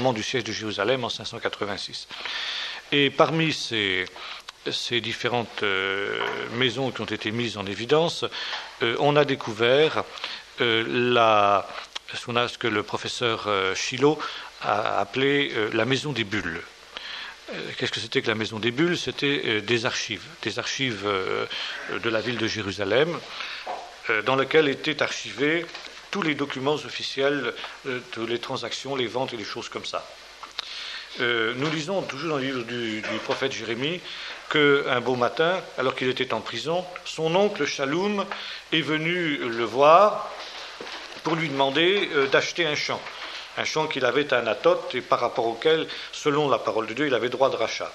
moment du siège de Jérusalem en 586. Et parmi ces différentes maisons qui ont été mises en évidence, on a découvert ce que le professeur Chillot a appelé la maison des bulles. Qu'est-ce que c'était que la maison des bulles? C'était des archives de la ville de Jérusalem, dans lesquelles étaient archivés tous les documents officiels, toutes les transactions, les ventes et les choses comme ça. Nous lisons toujours dans le livre du prophète Jérémie qu'un beau matin, alors qu'il était en prison, son oncle Shaloum est venu le voir pour lui demander d'acheter un champ qu'il avait à Anatot et par rapport auquel, selon la parole de Dieu, il avait droit de rachat.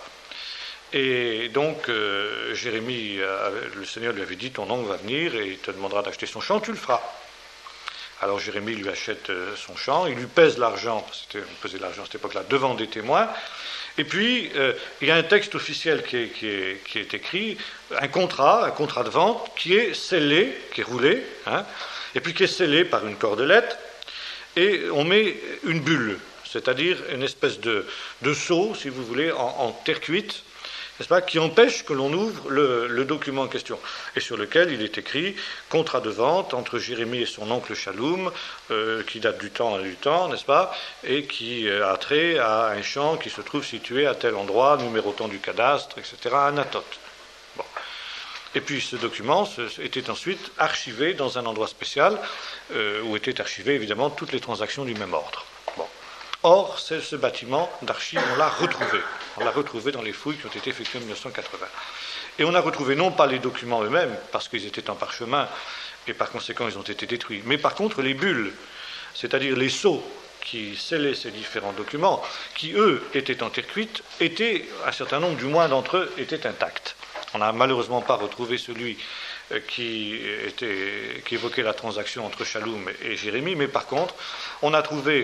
Et donc, Jérémie, le Seigneur lui avait dit, ton oncle va venir et il te demandera d'acheter son champ, tu le feras. Alors Jérémie lui achète son champ, il lui pèse l'argent, parce qu'on pesait l'argent à cette époque-là, devant des témoins, et puis il y a un texte officiel qui est écrit, un contrat de vente qui est scellé, qui est roulé, et puis qui est scellé par une cordelette, et on met une bulle, c'est-à-dire une espèce de seau, si vous voulez, en terre cuite, n'est-ce pas, qui empêche que l'on ouvre le document en question, et sur lequel il est écrit contrat de vente entre Jérémie et son oncle Shaloum, qui date du temps, n'est-ce pas, et qui a trait à un champ qui se trouve situé à tel endroit, numéro tant du cadastre, etc., à Anatot. Bon. Et puis ce document était ensuite archivé dans un endroit spécial, où étaient archivées évidemment toutes les transactions du même ordre. Bon. Or, ce bâtiment d'archives, on l'a retrouvé. On l'a retrouvé dans les fouilles qui ont été effectuées en 1980. Et on a retrouvé non pas les documents eux-mêmes, parce qu'ils étaient en parchemin, et par conséquent ils ont été détruits, mais par contre les bulles, c'est-à-dire les sceaux qui scellaient ces différents documents, qui eux étaient en terre cuite, un certain nombre du moins d'entre eux étaient intacts. On n'a malheureusement pas retrouvé celui qui évoquait la transaction entre Shaloum et Jérémie, mais par contre, on a trouvé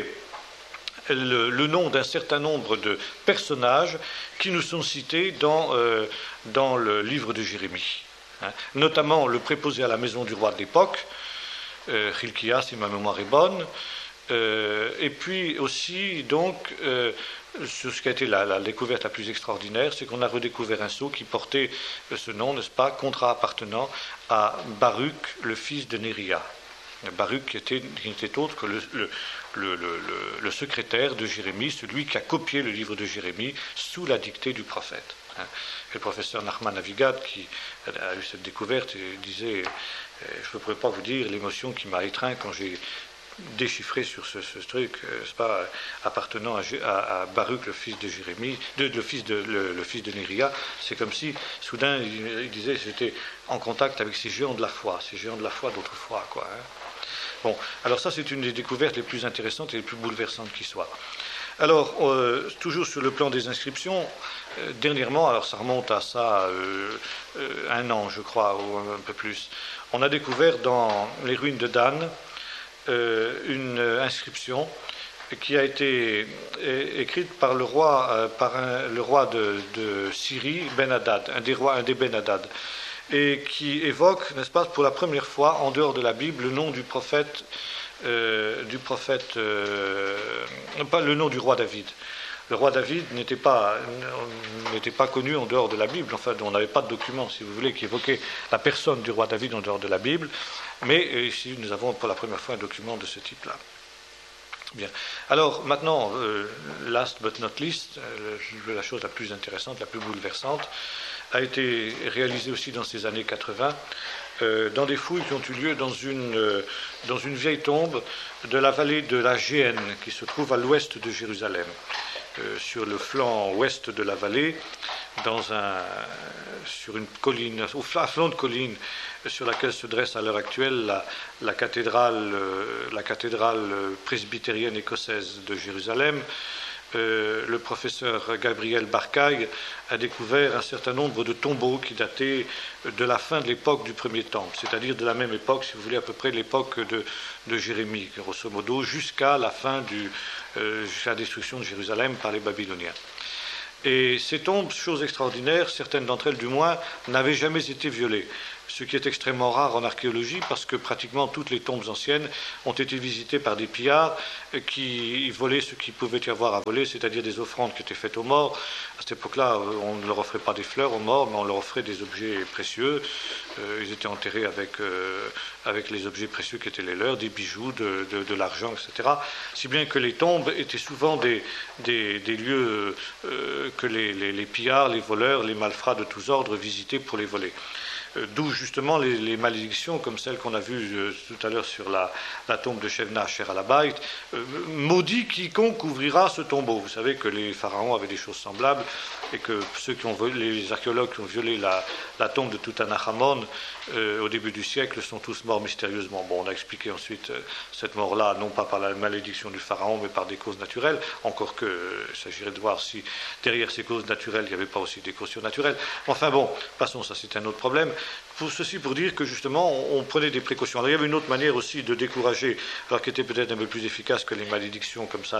le nom d'un certain nombre de personnages qui nous sont cités dans le livre de Jérémie. Notamment le préposé à la maison du roi de l'époque, Hilkiah, si ma mémoire est bonne, et puis aussi, donc, ce qui a été la découverte la plus extraordinaire, c'est qu'on a redécouvert un sceau qui portait ce nom, n'est-ce pas, contrat appartenant à Baruch, le fils de Néria. Baruch qui n'était autre que le secrétaire de Jérémie, celui qui a copié le livre de Jérémie sous la dictée du prophète. Et le professeur Nachman Avigat, qui a eu cette découverte, disait, je ne pourrais pas vous dire l'émotion qui m'a étreint quand j'ai déchiffré sur ce truc, c'est pas, appartenant à Baruch, le fils de Jérémie, le fils de Néria. C'est comme si, soudain, il disait, j'étais en contact avec ces géants de la foi d'autrefois, quoi. Bon, alors ça, c'est une des découvertes les plus intéressantes et les plus bouleversantes qui soient. Alors, toujours sur le plan des inscriptions, dernièrement, alors ça remonte à ça un an, je crois, ou un peu plus, on a découvert dans les ruines de Dan une inscription qui a été écrite par le roi de Syrie, Ben-Hadad, un des Ben-Hadad, et qui évoque, n'est-ce pas, pour la première fois, en dehors de la Bible, le nom du prophète, pas le nom du roi David. Le roi David n'était pas connu en dehors de la Bible, enfin, on n'avait pas de document, si vous voulez, qui évoquait la personne du roi David en dehors de la Bible, mais ici, nous avons pour la première fois un document de ce type-là. Bien. Alors, maintenant, last but not least, la chose la plus intéressante, la plus bouleversante, a été réalisée aussi dans ces années 80, dans des fouilles qui ont eu lieu dans une vieille tombe de la vallée de la Géhenne, qui se trouve à l'ouest de Jérusalem. Sur le flanc ouest de la vallée, sur une colline, au flanc de colline sur laquelle se dresse à l'heure actuelle la cathédrale presbytérienne écossaise de Jérusalem. Le professeur Gabriel Barcaille a découvert un certain nombre de tombeaux qui dataient de la fin de l'époque du premier temple, c'est-à-dire de la même époque, si vous voulez, à peu près de l'époque de Jérémie, grosso modo, jusqu'à la fin jusqu'à la destruction de Jérusalem par les Babyloniens. Et ces tombes, chose extraordinaire, certaines d'entre elles du moins, n'avaient jamais été violées. ce qui est extrêmement rare en archéologie parce que pratiquement toutes les tombes anciennes ont été visitées par des pillards qui volaient ce qu'il pouvait y avoir à voler, c'est-à-dire des offrandes qui étaient faites aux morts. À cette époque-là, on ne leur offrait pas des fleurs aux morts, mais on leur offrait des objets précieux. Ils étaient enterrés avec les objets précieux qui étaient les leurs, des bijoux, de l'argent, etc. Si bien que les tombes étaient souvent des lieux que les pillards, les voleurs, les malfrats de tous ordres visitaient pour les voler. D'où justement les malédictions comme celle qu'on a vue tout à l'heure sur la tombe de Shevna Asher al-Habayit, maudit quiconque ouvrira ce tombeau. Vous savez que les pharaons avaient des choses semblables et que les archéologues qui ont violé la tombe de Toutankhamon au début du siècle sont tous morts mystérieusement. Bon, on a expliqué ensuite cette mort-là, non pas par la malédiction du pharaon, mais par des causes naturelles, encore que il s'agirait de voir si derrière ces causes naturelles, il n'y avait pas aussi des causes surnaturelles. Enfin bon, passons, ça c'est un autre problème. Ceci pour dire que justement, on prenait des précautions. Alors il y avait une autre manière aussi de décourager, alors qui était peut-être un peu plus efficace que les malédictions comme ça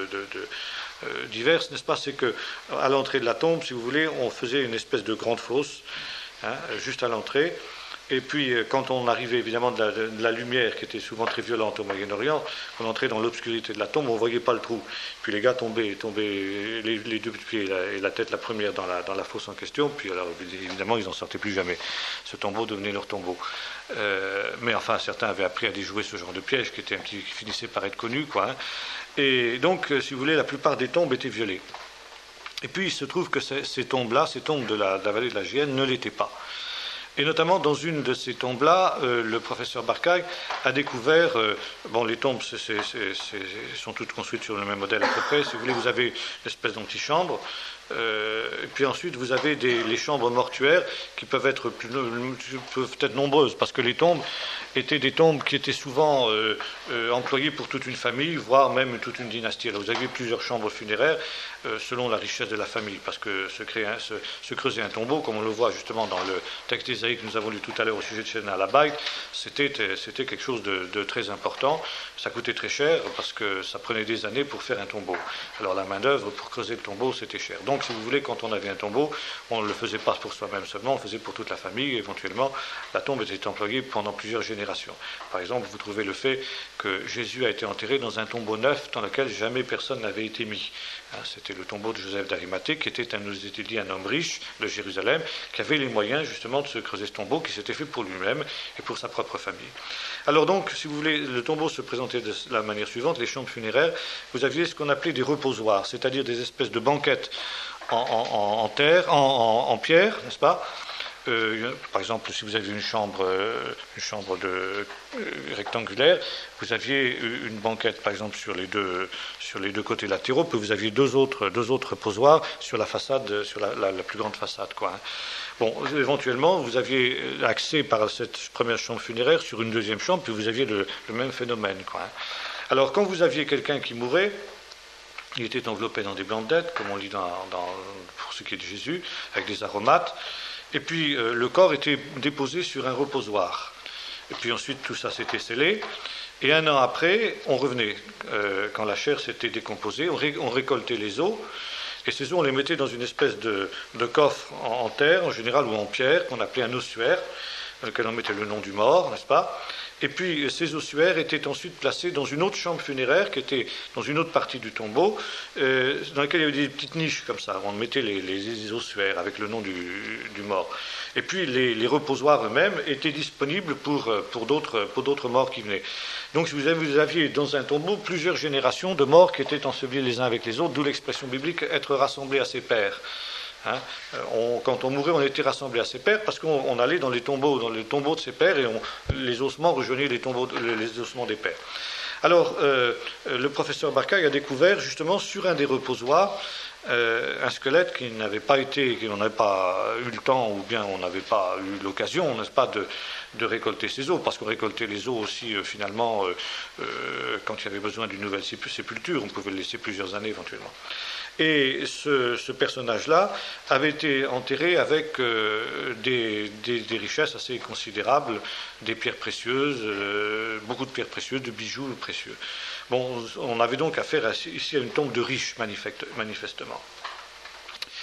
diverses, n'est-ce pas? C'est qu'à l'entrée de la tombe, si vous voulez, on faisait une espèce de grande fosse, juste à l'entrée. Et puis, quand on arrivait évidemment de la lumière, qui était souvent très violente au Moyen-Orient, on entrait dans l'obscurité de la tombe, on ne voyait pas le trou. Puis les gars tombaient les deux pieds et la tête la première dans la fosse en question, puis alors évidemment, ils n'en sortaient plus jamais. Ce tombeau devenait leur tombeau. Mais enfin, certains avaient appris à déjouer ce genre de piège qui finissait par être connu, quoi. Et donc, si vous voulez, la plupart des tombes étaient violées. Et puis, il se trouve que ces tombes-là, ces tombes de la vallée de la Gienne, ne l'étaient pas. Et notamment dans une de ces tombes-là, le professeur Barcaille a découvert, les tombes sont toutes construites sur le même modèle à peu près, si vous voulez, vous avez une espèce d'antichambre, et puis ensuite vous avez les chambres mortuaires qui peuvent être nombreuses, parce que les tombes étaient des tombes qui étaient souvent employées pour toute une famille, voire même toute une dynastie. Alors vous aviez plusieurs chambres funéraires selon la richesse de la famille, parce que se creuser un tombeau, comme on le voit justement dans le texte d'Ésaïe que nous avons lu tout à l'heure au sujet de Shevna al-Habayit, c'était quelque chose de très important. Ça coûtait très cher parce que ça prenait des années pour faire un tombeau. Alors la main-d'œuvre pour creuser le tombeau, c'était cher. Donc si vous voulez, quand on avait un tombeau, on ne le faisait pas pour soi-même seulement, on le faisait pour toute la famille. Éventuellement, la tombe était employée pendant plusieurs générations. Par exemple, vous trouvez le fait que Jésus a été enterré dans un tombeau neuf dans lequel jamais personne n'avait été mis. C'était le tombeau de Joseph d'Arimathée, qui était, nous était dit, un homme riche de Jérusalem, qui avait les moyens justement de se creuser ce tombeau, qui s'était fait pour lui-même et pour sa propre famille. Alors donc, si vous voulez, le tombeau se présentait de la manière suivante. Les chambres funéraires, vous aviez ce qu'on appelait des reposoirs, c'est-à-dire des espèces de banquettes en terre, en pierre, n'est-ce pas? Par exemple, si vous avez une chambre rectangulaire, vous aviez une banquette, par exemple, sur les deux côtés latéraux, puis vous aviez deux autres reposoirs sur la façade, sur la plus grande façade, quoi. Hein. Bon, éventuellement, vous aviez accès par cette première chambre funéraire sur une deuxième chambre, puis vous aviez le même phénomène, quoi. Hein. Alors, quand vous aviez quelqu'un qui mourait, il était enveloppé dans des bandettes, comme on lit pour ce qui est de Jésus, avec des aromates. Et puis le corps était déposé sur un reposoir. Et puis ensuite tout ça s'était scellé. Et un an après, on revenait. Quand la chair s'était décomposée, on récoltait les os. Et ces os, on les mettait dans une espèce de coffre en terre, en général, ou en pierre, qu'on appelait un ossuaire, dans lequel on mettait le nom du mort, n'est-ce pas? Et puis ces ossuaires étaient ensuite placés dans une autre chambre funéraire qui était dans une autre partie du tombeau, dans laquelle il y avait des petites niches comme ça. On mettait les ossuaires avec le nom du mort. Et puis les reposoirs eux-mêmes étaient disponibles pour d'autres morts qui venaient. Donc vous aviez dans un tombeau plusieurs générations de morts qui étaient ensevelis les uns avec les autres, d'où l'expression biblique « être rassemblés à ses pairs ». Hein, quand on mourait, on était rassemblés à ses pairs parce qu'on allait dans les tombeaux de ses pairs et les ossements rejoignaient les ossements des pairs. Alors, le professeur Barcaille a découvert justement sur un des reposoirs un squelette qui n'en avait pas eu le temps ou bien on n'avait pas eu l'occasion, n'est-ce pas, de récolter ces os, parce qu'on récoltait les os aussi finalement quand il y avait besoin d'une nouvelle sépulture, on pouvait le laisser plusieurs années éventuellement. Et ce personnage-là avait été enterré avec des richesses assez considérables, des pierres précieuses, beaucoup de pierres précieuses, de bijoux précieux. Bon, on avait donc affaire ici à une tombe de riche, manifestement.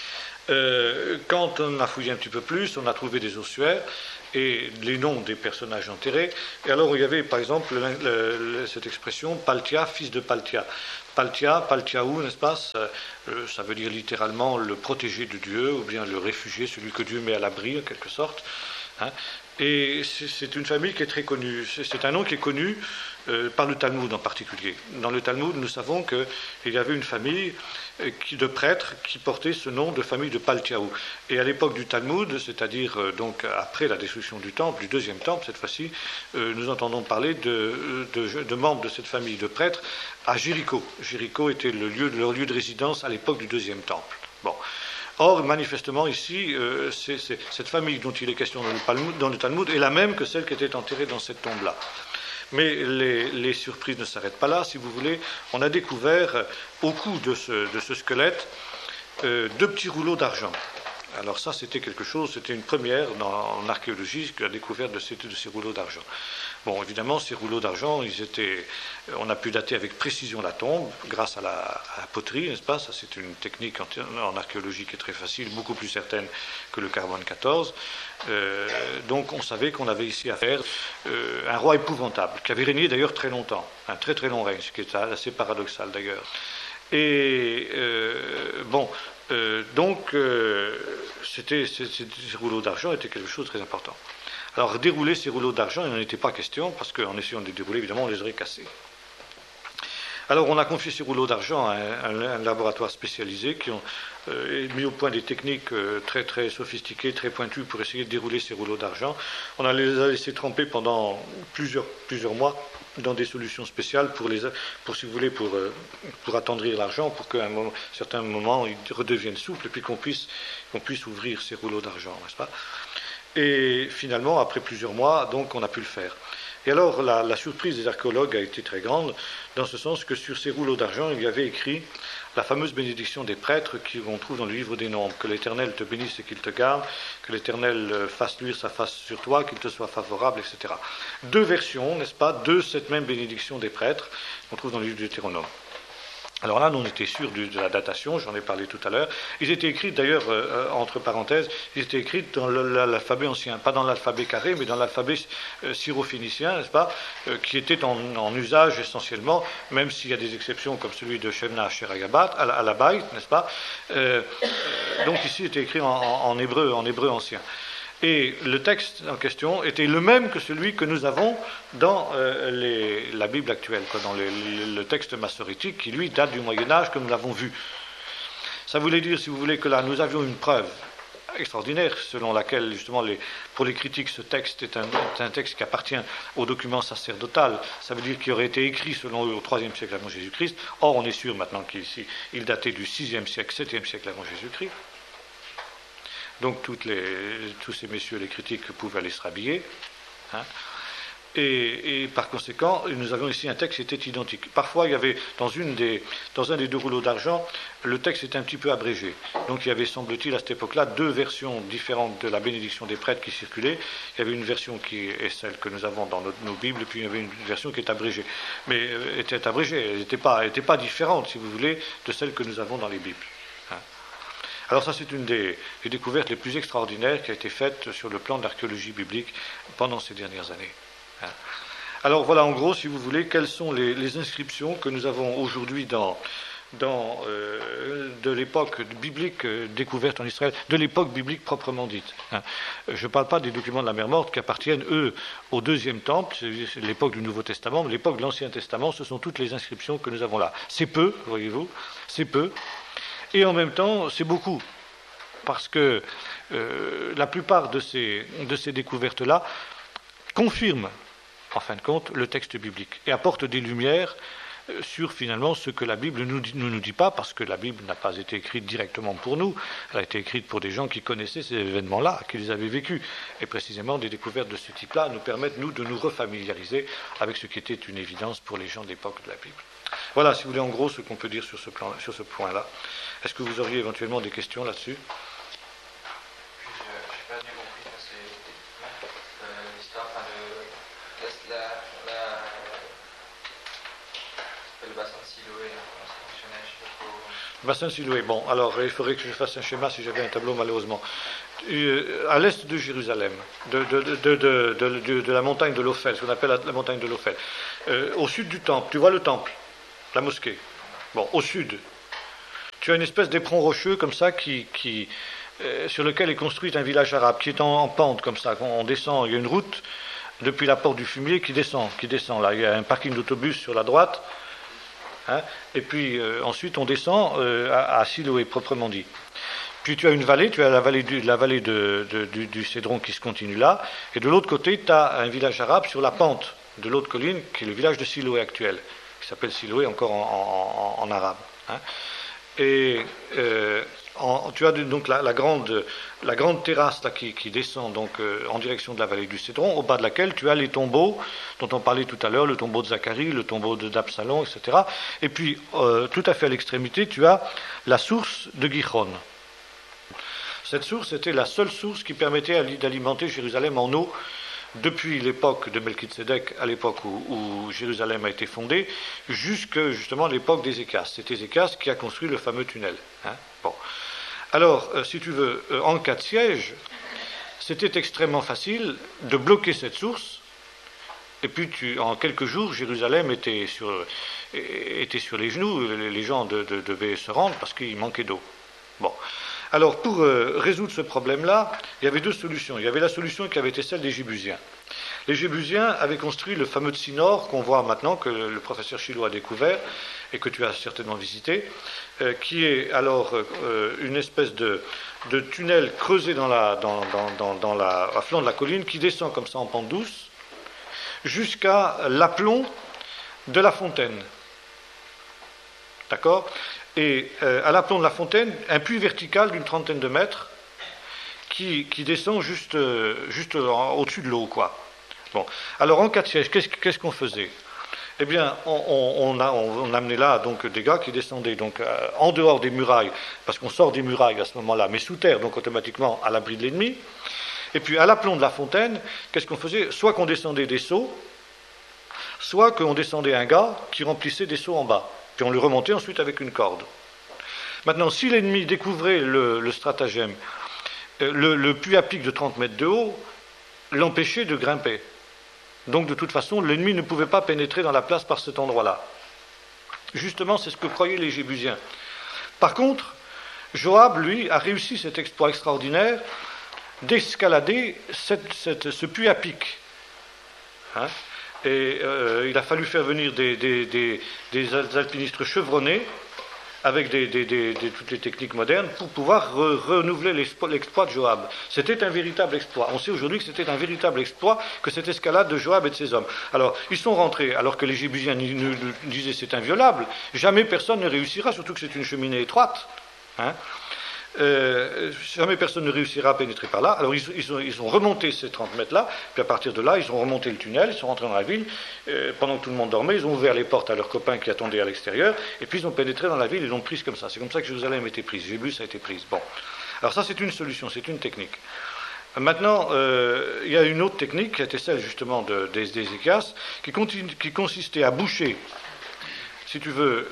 Quand on a fouillé un petit peu plus, on a trouvé des ossuaires et les noms des personnages enterrés. Et alors il y avait par exemple cette expression Paltia, fils de Paltia. Paltia, Paltiaou, n'est-ce pas, ça veut dire littéralement le protégé de Dieu, ou bien le réfugié, celui que Dieu met à l'abri en quelque sorte. Hein. Et c'est une famille qui est très connue. C'est un nom qui est connu par le Talmud en particulier. Dans le Talmud, nous savons qu'il y avait une famille de prêtres qui portait ce nom de famille de Paltiaou. Et à l'époque du Talmud, c'est-à-dire donc après la destruction du temple, du deuxième temple cette fois-ci, nous entendons parler de membres de cette famille de prêtres à Jéricho. Jéricho était leur lieu de résidence à l'époque du deuxième temple. Bon. Or, manifestement, ici, cette famille dont il est question dans le Talmud est la même que celle qui était enterrée dans cette tombe-là. Mais les surprises ne s'arrêtent pas là, si vous voulez. On a découvert, au cou de ce squelette, 2 petits rouleaux d'argent. Alors ça, c'était quelque chose, c'était une première en archéologie, la découverte de ces rouleaux d'argent. Bon, évidemment, ces rouleaux d'argent, on a pu dater avec précision la tombe, grâce à la poterie, n'est-ce pas? Ça, c'est une technique en archéologie qui est très facile, beaucoup plus certaine que le carbone 14. Donc, on savait qu'on avait ici affaire un roi épouvantable, qui avait régné d'ailleurs très longtemps, un très très long règne, ce qui est assez paradoxal d'ailleurs. Et ces rouleaux d'argent étaient quelque chose de très important. Alors, dérouler ces rouleaux d'argent, il n'en était pas question, parce qu'en essayant de les dérouler, évidemment, on les aurait cassés. Alors, on a confié ces rouleaux d'argent à un laboratoire spécialisé qui ont mis au point des techniques très, très sophistiquées, très pointues pour essayer de dérouler ces rouleaux d'argent. On les a laissés tremper pendant plusieurs mois dans des solutions spéciales si vous voulez, pour attendrir l'argent, pour qu'à un certain moment, ils redeviennent souples et puis qu'on puisse ouvrir ces rouleaux d'argent, n'est-ce pas? Et finalement, après plusieurs mois, donc, on a pu le faire. Et alors, la surprise des archéologues a été très grande, dans ce sens que sur ces rouleaux d'argent, il y avait écrit la fameuse bénédiction des prêtres qu'on trouve dans le livre des Nombres. Que l'Éternel te bénisse et qu'il te garde, que l'Éternel fasse luire sa face sur toi, qu'il te soit favorable, etc. 2 versions, n'est-ce pas, de cette même bénédiction des prêtres qu'on trouve dans le livre du Deutéronome. Alors là, nous, on était sûrs de la datation, j'en ai parlé tout à l'heure. Ils étaient écrits, d'ailleurs, entre parenthèses, ils étaient écrits dans l'alphabet ancien, pas dans l'alphabet carré, mais dans l'alphabet syro-phénicien, n'est-ce pas, qui était en usage essentiellement, même s'il y a des exceptions comme celui de Shemna Sheragabat, à la Baït, n'est-ce pas. Donc ici, il était écrit en hébreu ancien. Et le texte en question était le même que celui que nous avons dans la Bible actuelle, dans le texte massorétique qui, lui, date du Moyen-Âge, comme nous l'avons vu. Ça voulait dire, si vous voulez, que là, nous avions une preuve extraordinaire, selon laquelle, justement, pour les critiques, ce texte est un texte qui appartient au document sacerdotal. Ça veut dire qu'il aurait été écrit, selon eux, au IIIe siècle avant Jésus-Christ. Or, on est sûr maintenant qu'il datait du VIe siècle, VIIe siècle avant Jésus-Christ. Donc tous ces messieurs, les critiques, pouvaient aller se rhabiller. Hein. Et par conséquent, nous avions ici un texte qui était identique. Parfois, il y avait, dans un des 2 rouleaux d'argent, le texte était un petit peu abrégé. Donc il y avait, semble-t-il, à cette époque-là, 2 versions différentes de la bénédiction des prêtres qui circulaient. Il y avait une version qui est celle que nous avons dans nos Bibles, et puis il y avait une version qui est abrégée. Mais était abrégée, elle n'était pas différente, si vous voulez, de celle que nous avons dans les Bibles. Hein. Alors ça, c'est une des découvertes les plus extraordinaires qui a été faite sur le plan de l'archéologie biblique pendant ces dernières années. Alors voilà, en gros, si vous voulez, quelles sont les inscriptions que nous avons aujourd'hui de l'époque biblique découverte en Israël, de l'époque biblique proprement dite. Je ne parle pas des documents de la mer Morte qui appartiennent, eux, au deuxième temple, c'est l'époque du Nouveau Testament, mais l'époque de l'Ancien Testament, ce sont toutes les inscriptions que nous avons là. C'est peu, voyez-vous, c'est peu. Et en même temps, c'est beaucoup, parce que la plupart de ces découvertes-là confirment, en fin de compte, le texte biblique et apportent des lumières sur finalement ce que la Bible ne nous dit pas, parce que la Bible n'a pas été écrite directement pour nous, elle a été écrite pour des gens qui connaissaient ces événements-là, qui les avaient vécus. Et précisément, des découvertes de ce type-là nous permettent, nous, de nous refamiliariser avec ce qui était une évidence pour les gens de l'époque de la Bible. Voilà, si vous voulez, en gros, ce qu'on peut dire sur ce point-là. Est-ce que vous auriez éventuellement des questions là-dessus ? Je n'ai pas bien compris, c'est l'histoire, le bassin de Siloé, comment ça fonctionnait, je sais pas trop. Bassin de Siloé. Bon, alors il faudrait que je fasse un schéma si j'avais un tableau, malheureusement. À l'est de Jérusalem, de la montagne de l'Ophel, ce qu'on appelle la montagne de l'Ophel. Au sud du temple, tu vois le temple, la mosquée. Bon, au sud, tu as une espèce d'éperon rocheux comme ça sur lequel est construit un village arabe qui est en pente comme ça. On descend, il y a une route depuis la porte du fumier qui descend là. Il y a un parking d'autobus sur la droite. Hein, et puis ensuite on descend à Siloé proprement dit. Puis tu as une vallée, tu as la vallée du Cédron qui se continue là, et de l'autre côté tu as un village arabe sur la pente de l'autre colline qui est le village de Siloé actuel, qui s'appelle Siloé encore en arabe. Hein. Et tu as donc la grande terrasse là, qui descend donc en direction de la vallée du Cédron, au bas de laquelle tu as les tombeaux dont on parlait tout à l'heure, le tombeau de Zacharie, le tombeau d'Absalom, etc. Et puis tout à fait à l'extrémité, tu as la source de Gihon. Cette source était la seule source qui permettait d'alimenter Jérusalem en eau depuis l'époque de Melchizedek, à l'époque où Jérusalem a été fondée, jusqu'à justement l'époque d'Ézéchias. C'est Ézéchias qui a construit le fameux tunnel. Hein. Bon. Alors, si tu veux, en cas de siège, c'était extrêmement facile de bloquer cette source, et puis en quelques jours, Jérusalem était sur les genoux, les gens devaient se rendre parce qu'il manquait d'eau. Bon. Alors, pour résoudre ce problème-là, il y avait deux solutions. Il y avait la solution qui avait été celle des Jébusiens. Les Jébusiens avaient construit le fameux Tsinor qu'on voit maintenant, que le professeur Chilo a découvert et que tu as certainement visité, qui est alors une espèce de tunnel creusé à flanc de la colline qui descend comme ça en pente douce jusqu'à l'aplomb de la fontaine. D'accord ? Et à l'aplomb de la fontaine, un puits vertical d'une trentaine de mètres qui descend juste au-dessus de l'eau, quoi. Bon. Alors en cas de siège, qu'est-ce qu'on faisait ? Eh bien, on amenait là donc des gars qui descendaient donc en dehors des murailles, parce qu'on sort des murailles à ce moment-là, mais sous terre, donc automatiquement à l'abri de l'ennemi. Et puis à l'aplomb de la fontaine, qu'est-ce qu'on faisait ? Soit qu'on descendait des seaux, soit qu'on descendait un gars qui remplissait des seaux en bas. Puis on le remontait ensuite avec une corde. Maintenant, si l'ennemi découvrait le stratagème, le puits à pic de 30 mètres de haut l'empêchait de grimper. Donc de toute façon, l'ennemi ne pouvait pas pénétrer dans la place par cet endroit-là. Justement, c'est ce que croyaient les Jébusiens. Par contre, Joab, lui, a réussi cet exploit extraordinaire d'escalader ce puits à pic. Hein ? Et il a fallu faire venir des alpinistes chevronnés avec toutes les techniques modernes pour pouvoir renouveler l'exploit de Joab. C'était un véritable exploit. On sait aujourd'hui que c'était un véritable exploit que cette escalade de Joab et de ses hommes. Alors, ils sont rentrés, alors que les Jébusiens disaient c'est inviolable. Jamais personne ne réussira, surtout que c'est une cheminée étroite. Hein. Jamais personne ne réussira à pénétrer par là. Alors ils ont remonté ces 30 mètres-là, puis à partir de là, ils ont remonté le tunnel, ils sont rentrés dans la ville. Pendant que tout le monde dormait, ils ont ouvert les portes à leurs copains qui attendaient à l'extérieur, et puis ils ont pénétré dans la ville et l'ont prise comme ça. C'est comme ça que Jérusalem a été prise. Jébus a été prise. Bon. Alors ça, c'est une solution, c'est une technique. Maintenant, il y a une autre technique qui était celle justement d'Ézéchias, qui consistait à boucher, si tu veux,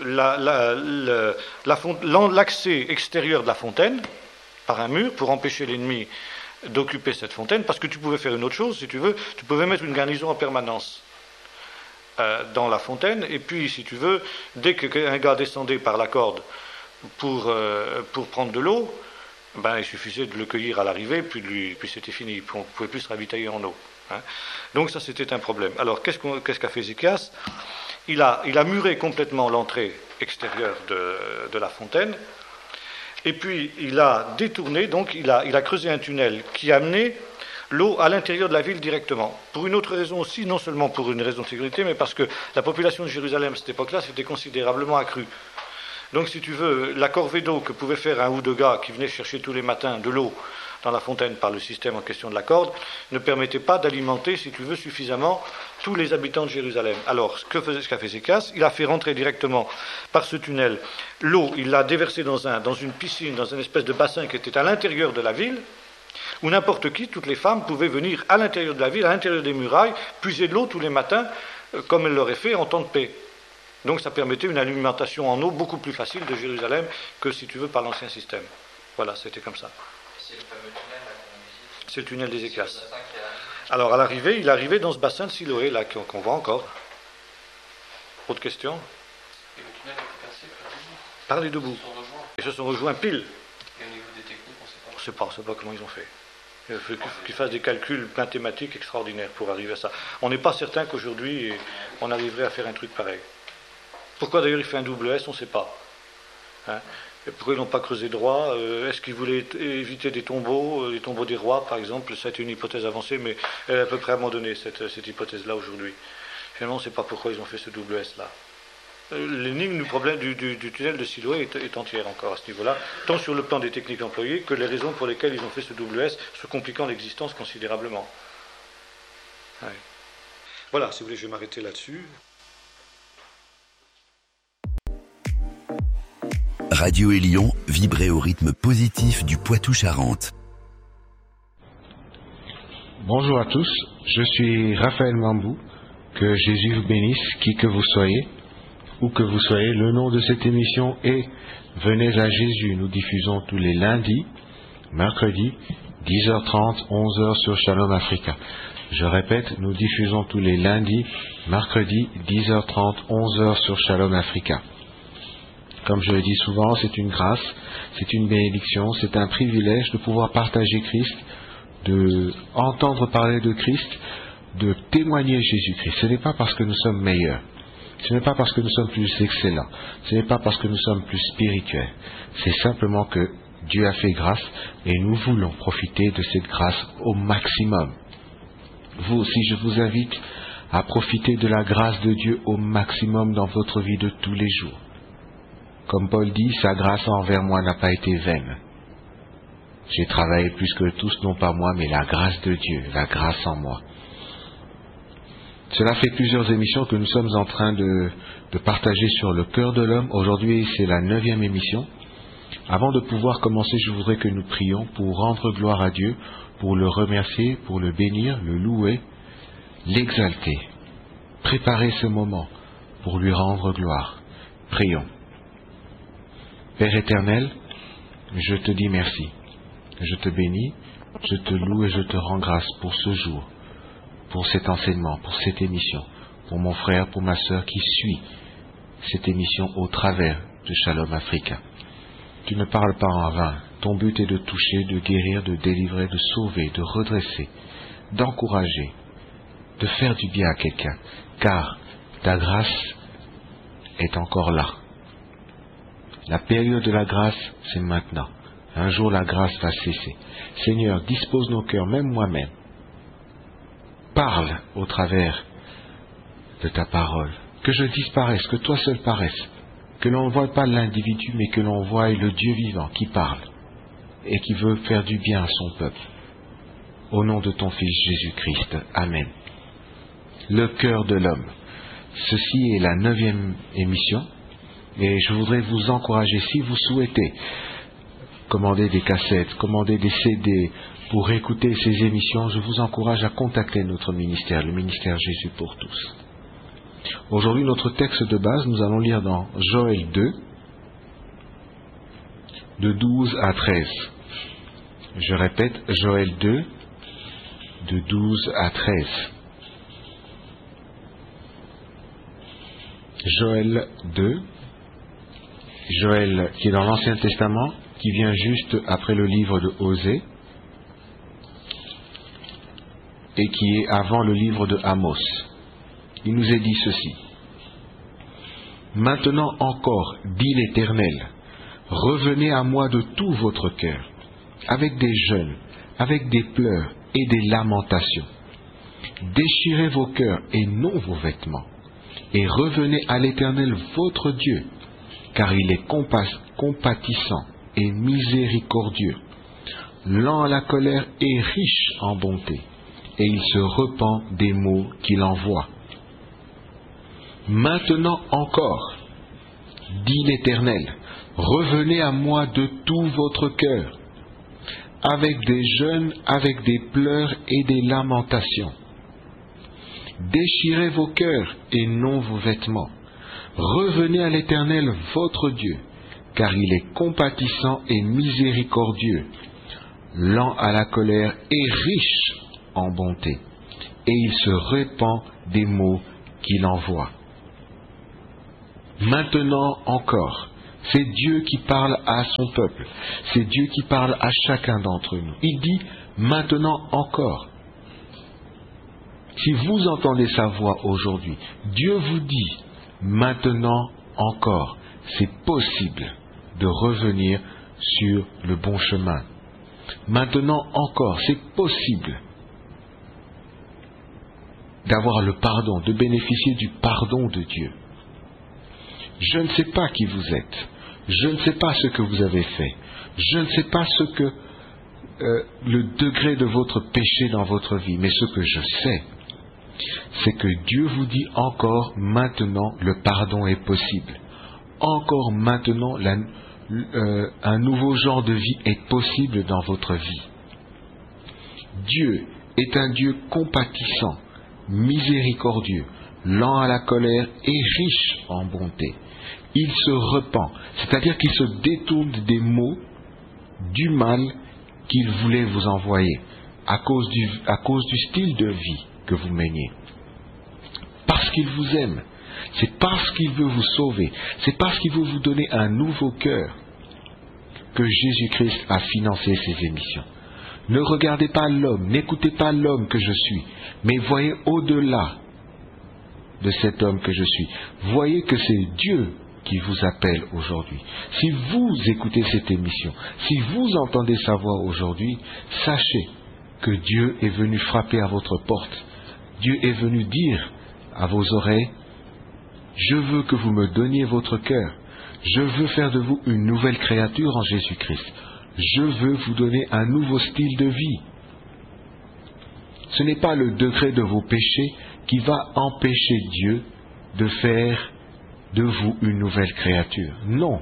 l'accès extérieur de la fontaine par un mur pour empêcher l'ennemi d'occuper cette fontaine, parce que tu pouvais faire une autre chose, si tu veux, tu pouvais mettre une garnison en permanence dans la fontaine, et puis, si tu veux, dès qu'un gars descendait par la corde pour prendre de l'eau, ben, il suffisait de le cueillir à l'arrivée, puis c'était fini, on ne pouvait plus se ravitailler en eau. Hein. Donc ça, c'était un problème. Alors, qu'est-ce qu'a fait Ézéchias ? Il a muré complètement l'entrée extérieure de la fontaine, et puis il a détourné, donc il a creusé un tunnel qui amenait l'eau à l'intérieur de la ville directement. Pour une autre raison aussi, non seulement pour une raison de sécurité, mais parce que la population de Jérusalem à cette époque-là s'était considérablement accrue. Donc si tu veux, la corvée d'eau que pouvait faire un ou deux gars qui venaient chercher tous les matins de l'eau dans la fontaine par le système en question de la corde, ne permettait pas d'alimenter, si tu veux, suffisamment tous les habitants de Jérusalem. Alors, ce qu'a fait Ézéchias, il a fait rentrer directement par ce tunnel l'eau, il l'a déversée dans une piscine, dans une espèce de bassin qui était à l'intérieur de la ville, où n'importe qui, toutes les femmes, pouvaient venir à l'intérieur de la ville, à l'intérieur des murailles, puiser de l'eau tous les matins, comme elles l'auraient fait en temps de paix. Donc ça permettait une alimentation en eau beaucoup plus facile de Jérusalem que, si tu veux, par l'ancien système. Voilà, c'était comme ça. C'est le fameux tunnel là, qu'on visite. C'est le tunnel des Éclas. C'est le bassin qui est là. Alors à l'arrivée, il arrivait dans ce bassin de Siloé, là, qu'on voit encore. Autre question? Et le tunnel a été percé Par les deux bouts. sur rejoint. Ils se sont rejoints pile. Et au niveau des techniques, on ne sait On ne sait pas comment ils ont fait. Il faut qu'ils fassent des calculs mathématiques extraordinaires pour arriver à ça. On n'est pas certain qu'aujourd'hui, on arriverait à faire un truc pareil. Pourquoi d'ailleurs il fait un double S, on ne sait pas. Hein? Et pourquoi ils n'ont pas creusé droit? Est-ce qu'ils voulaient éviter des tombeaux des rois par exemple? Ça a été une hypothèse avancée, mais elle est à peu près abandonnée, cette hypothèse-là aujourd'hui. Finalement, on ne sait pas pourquoi ils ont fait ce double S-là. L'énigme du problème du tunnel de Siloé est entière encore à ce niveau-là, tant sur le plan des techniques employées que les raisons pour lesquelles ils ont fait ce double S, se compliquant l'existence considérablement. Ouais. Voilà, si vous voulez, je vais m'arrêter là-dessus. Radio Élion, vibrez au rythme positif du Poitou-Charentes. Bonjour à tous, je suis Raphaël Mambou, que Jésus vous bénisse, qui que vous soyez, où que vous soyez. Le nom de cette émission est Venez à Jésus. Nous diffusons tous les lundis, mercredis, 10h30, 11h sur Shalom Africa. Je répète, nous diffusons tous les lundis, mercredis, 10h30, 11h sur Shalom Africa. Comme je le dis souvent, c'est une grâce, c'est une bénédiction, c'est un privilège de pouvoir partager Christ, de entendre parler de Christ, de témoigner Jésus-Christ. Ce n'est pas parce que nous sommes meilleurs, ce n'est pas parce que nous sommes plus excellents, ce n'est pas parce que nous sommes plus spirituels, c'est simplement que Dieu a fait grâce et nous voulons profiter de cette grâce au maximum. Vous aussi, je vous invite à profiter de la grâce de Dieu au maximum dans votre vie de tous les jours. Comme Paul dit, sa grâce envers moi n'a pas été vaine. J'ai travaillé plus que tous, non pas moi, mais la grâce de Dieu, la grâce en moi. Cela fait plusieurs émissions que nous sommes en train de partager sur le cœur de l'homme. Aujourd'hui, c'est la 9e émission. Avant de pouvoir commencer, je voudrais que nous prions pour rendre gloire à Dieu, pour le remercier, pour le bénir, le louer, l'exalter. Préparer ce moment pour lui rendre gloire. Prions. Père éternel, je te dis merci. Je te bénis, je te loue et je te rends grâce pour ce jour, pour cet enseignement, pour cette émission, pour mon frère, pour ma sœur qui suit cette émission au travers de Shalom Africa. Tu ne parles pas en vain. Ton but est de toucher, de guérir, de délivrer, de sauver, de redresser, d'encourager, de faire du bien à quelqu'un, car ta grâce est encore là. La période de la grâce, c'est maintenant. Un jour, la grâce va cesser. Seigneur, dispose nos cœurs, même moi-même. Parle au travers de ta parole. Que je disparaisse, que toi seul paraisse. Que l'on ne voie pas l'individu, mais que l'on voie le Dieu vivant qui parle et qui veut faire du bien à son peuple. Au nom de ton Fils Jésus-Christ. Amen. Le cœur de l'homme. Ceci est la 9e émission. Et je voudrais vous encourager, si vous souhaitez commander des cassettes, commander des CD pour écouter ces émissions, je vous encourage à contacter notre ministère, le ministère Jésus pour tous. Aujourd'hui, notre texte de base, nous allons lire dans Joël 2, de 12 à 13. Je répète, Joël 2, de 12 à 13. Joël 2, Joël qui est dans l'Ancien Testament, qui vient juste après le livre de Osée, et qui est avant le livre de Amos. Il nous est dit ceci. Maintenant encore, dit l'Éternel, revenez à moi de tout votre cœur, avec des jeûnes, avec des pleurs et des lamentations. Déchirez vos cœurs et non vos vêtements, et revenez à l'Éternel votre Dieu, car il est compatissant et miséricordieux, lent à la colère et riche en bonté, et il se repent des maux qu'il envoie. Maintenant encore, dit l'Éternel, revenez à moi de tout votre cœur, avec des jeûnes, avec des pleurs et des lamentations. Déchirez vos cœurs et non vos vêtements. Revenez à l'Éternel votre Dieu, car il est compatissant et miséricordieux, lent à la colère et riche en bonté, et il se répand des maux qu'il envoie. Maintenant encore, c'est Dieu qui parle à son peuple, c'est Dieu qui parle à chacun d'entre nous. Il dit maintenant encore. Si vous entendez sa voix aujourd'hui, Dieu vous dit maintenant encore, c'est possible de revenir sur le bon chemin. Maintenant encore, c'est possible d'avoir le pardon, de bénéficier du pardon de Dieu. Je ne sais pas qui vous êtes, je ne sais pas ce que vous avez fait, je ne sais pas ce que le degré de votre péché dans votre vie, mais ce que je sais, c'est que Dieu vous dit encore maintenant le pardon est possible. Encore maintenant un nouveau genre de vie est possible dans votre vie. Dieu est un Dieu compatissant, miséricordieux, lent à la colère et riche en bonté. Il se repent, c'est-à-dire qu'il se détourne des maux, du mal qu'il voulait vous envoyer à cause du style de vie que vous meniez. Parce qu'il vous aime, c'est parce qu'il veut vous sauver, c'est parce qu'il veut vous donner un nouveau cœur que Jésus-Christ a financé ces émissions. Ne regardez pas l'homme, n'écoutez pas l'homme que je suis, mais voyez au-delà de cet homme que je suis. Voyez que c'est Dieu qui vous appelle aujourd'hui. Si vous écoutez cette émission, si vous entendez sa voix aujourd'hui, sachez que Dieu est venu frapper à votre porte. Dieu est venu dire à vos oreilles, je veux que vous me donniez votre cœur. Je veux faire de vous une nouvelle créature en Jésus-Christ. Je veux vous donner un nouveau style de vie. Ce n'est pas le degré de vos péchés qui va empêcher Dieu de faire de vous une nouvelle créature. Non.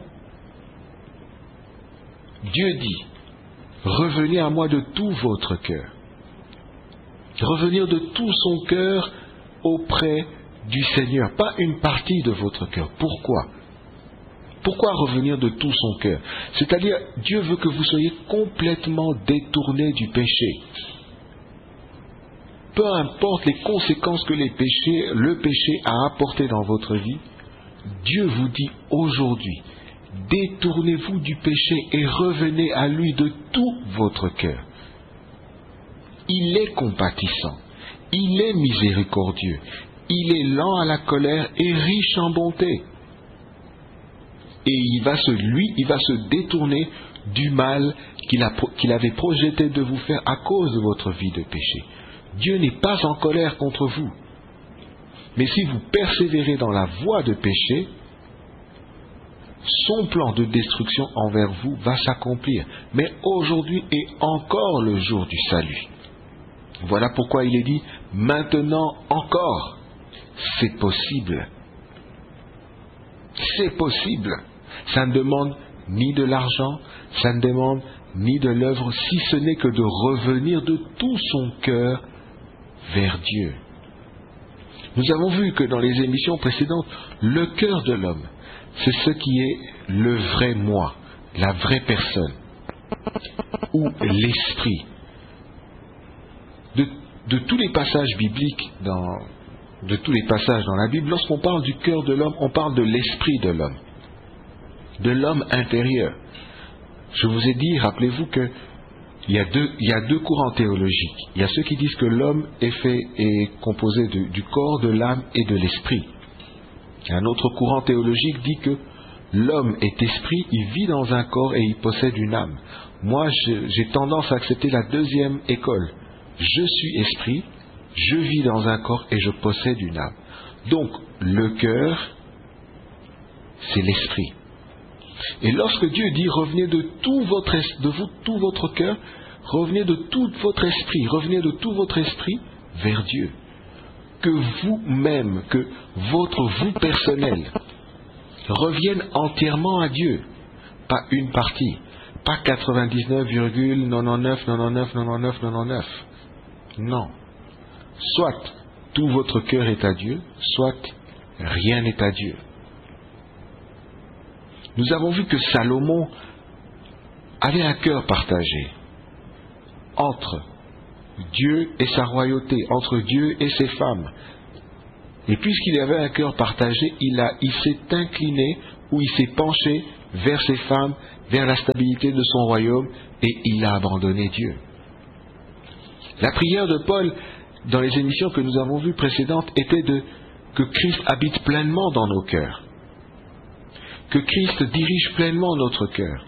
Dieu dit, revenez à moi de tout votre cœur. Revenir de tout son cœur auprès du Seigneur, pas une partie de votre cœur. Pourquoi ? Pourquoi revenir de tout son cœur ? C'est-à-dire, Dieu veut que vous soyez complètement détournés du péché. Peu importe les conséquences que le péché a apportées dans votre vie, Dieu vous dit aujourd'hui, détournez-vous du péché et revenez à lui de tout votre cœur. Il est compatissant, il est miséricordieux, il est lent à la colère et riche en bonté. Et il va se détourner du mal qu'il avait projeté de vous faire à cause de votre vie de péché. Dieu n'est pas en colère contre vous. Mais si vous persévérez dans la voie de péché, son plan de destruction envers vous va s'accomplir. Mais aujourd'hui est encore le jour du salut. Voilà pourquoi il est dit, maintenant encore, c'est possible. C'est possible. Ça ne demande ni de l'argent, ça ne demande ni de l'œuvre, si ce n'est que de revenir de tout son cœur vers Dieu. Nous avons vu que dans les émissions précédentes, le cœur de l'homme, c'est ce qui est le vrai moi, la vraie personne, ou l'esprit. De tous les passages bibliques, de tous les passages dans la Bible, lorsqu'on parle du cœur de l'homme, on parle de l'esprit de l'homme intérieur. Je vous ai dit, rappelez-vous que il y a deux courants théologiques. Il y a ceux qui disent que l'homme est composé du corps, de l'âme et de l'esprit. Un autre courant théologique dit que l'homme est esprit, il vit dans un corps et il possède une âme. Moi, j'ai tendance à accepter la deuxième école. Je suis esprit, je vis dans un corps et je possède une âme. Donc, le cœur, c'est l'esprit. Et lorsque Dieu dit revenez de tout votre cœur, revenez de tout votre esprit, revenez de tout votre esprit vers Dieu. Que vous-même, que votre vous personnel revienne entièrement à Dieu, pas une partie, pas 99,99999999. Non. Soit tout votre cœur est à Dieu, soit rien n'est à Dieu. Nous avons vu que Salomon avait un cœur partagé entre Dieu et sa royauté, entre Dieu et ses femmes. Et puisqu'il avait un cœur partagé, il s'est incliné ou il s'est penché vers ses femmes, vers la stabilité de son royaume, et il a abandonné Dieu. La prière de Paul, dans les émissions que nous avons vues précédentes, était que Christ habite pleinement dans nos cœurs, que Christ dirige pleinement notre cœur.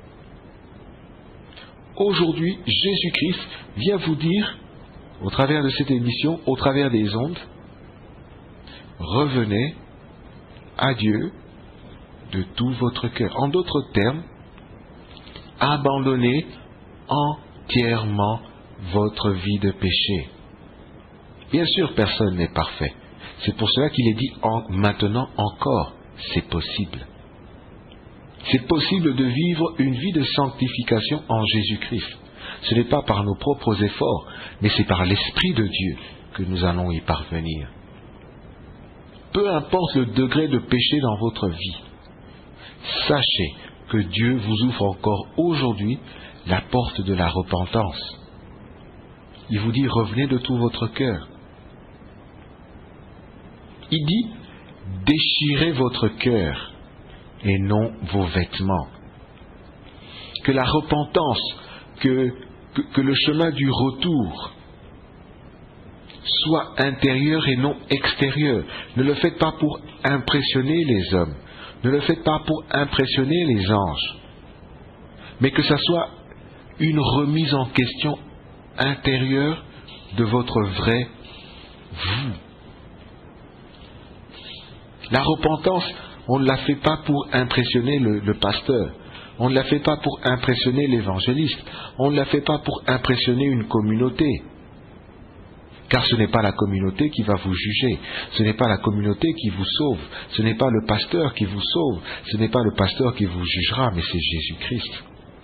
Aujourd'hui, Jésus-Christ vient vous dire, au travers de cette émission, au travers des ondes, revenez à Dieu de tout votre cœur. En d'autres termes, abandonnez entièrement votre vie de péché. Bien sûr, personne n'est parfait. C'est pour cela qu'il est dit maintenant encore, c'est possible. C'est possible de vivre une vie de sanctification en Jésus-Christ. Ce n'est pas par nos propres efforts, mais c'est par l'Esprit de Dieu que nous allons y parvenir. Peu importe le degré de péché dans votre vie, sachez que Dieu vous ouvre encore aujourd'hui la porte de la repentance. Il vous dit, revenez de tout votre cœur. Il dit, déchirez votre cœur et non vos vêtements. Que la repentance, que le chemin du retour soit intérieur et non extérieur. Ne le faites pas pour impressionner les hommes. Ne le faites pas pour impressionner les anges. Mais que ça soit une remise en question intérieure de votre vrai vous. La repentance, on ne la fait pas pour impressionner le pasteur. On ne la fait pas pour impressionner l'évangéliste. On ne la fait pas pour impressionner une communauté. Car ce n'est pas la communauté qui va vous juger. Ce n'est pas la communauté qui vous sauve. Ce n'est pas le pasteur qui vous sauve. Ce n'est pas le pasteur qui vous jugera, mais c'est Jésus-Christ.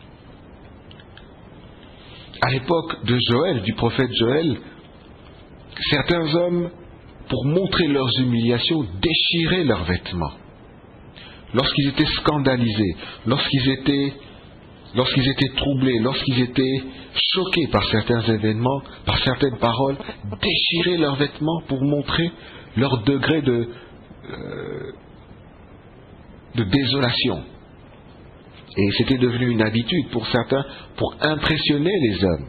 À l'époque de Joël, du prophète Joël, certains hommes, pour montrer leurs humiliations, déchiraient leurs vêtements. Lorsqu'ils étaient scandalisés, lorsqu'ils étaient troublés, lorsqu'ils étaient choqués par certains événements, par certaines paroles, déchiraient leurs vêtements pour montrer leur degré de désolation. Et c'était devenu une habitude pour certains, pour impressionner les hommes.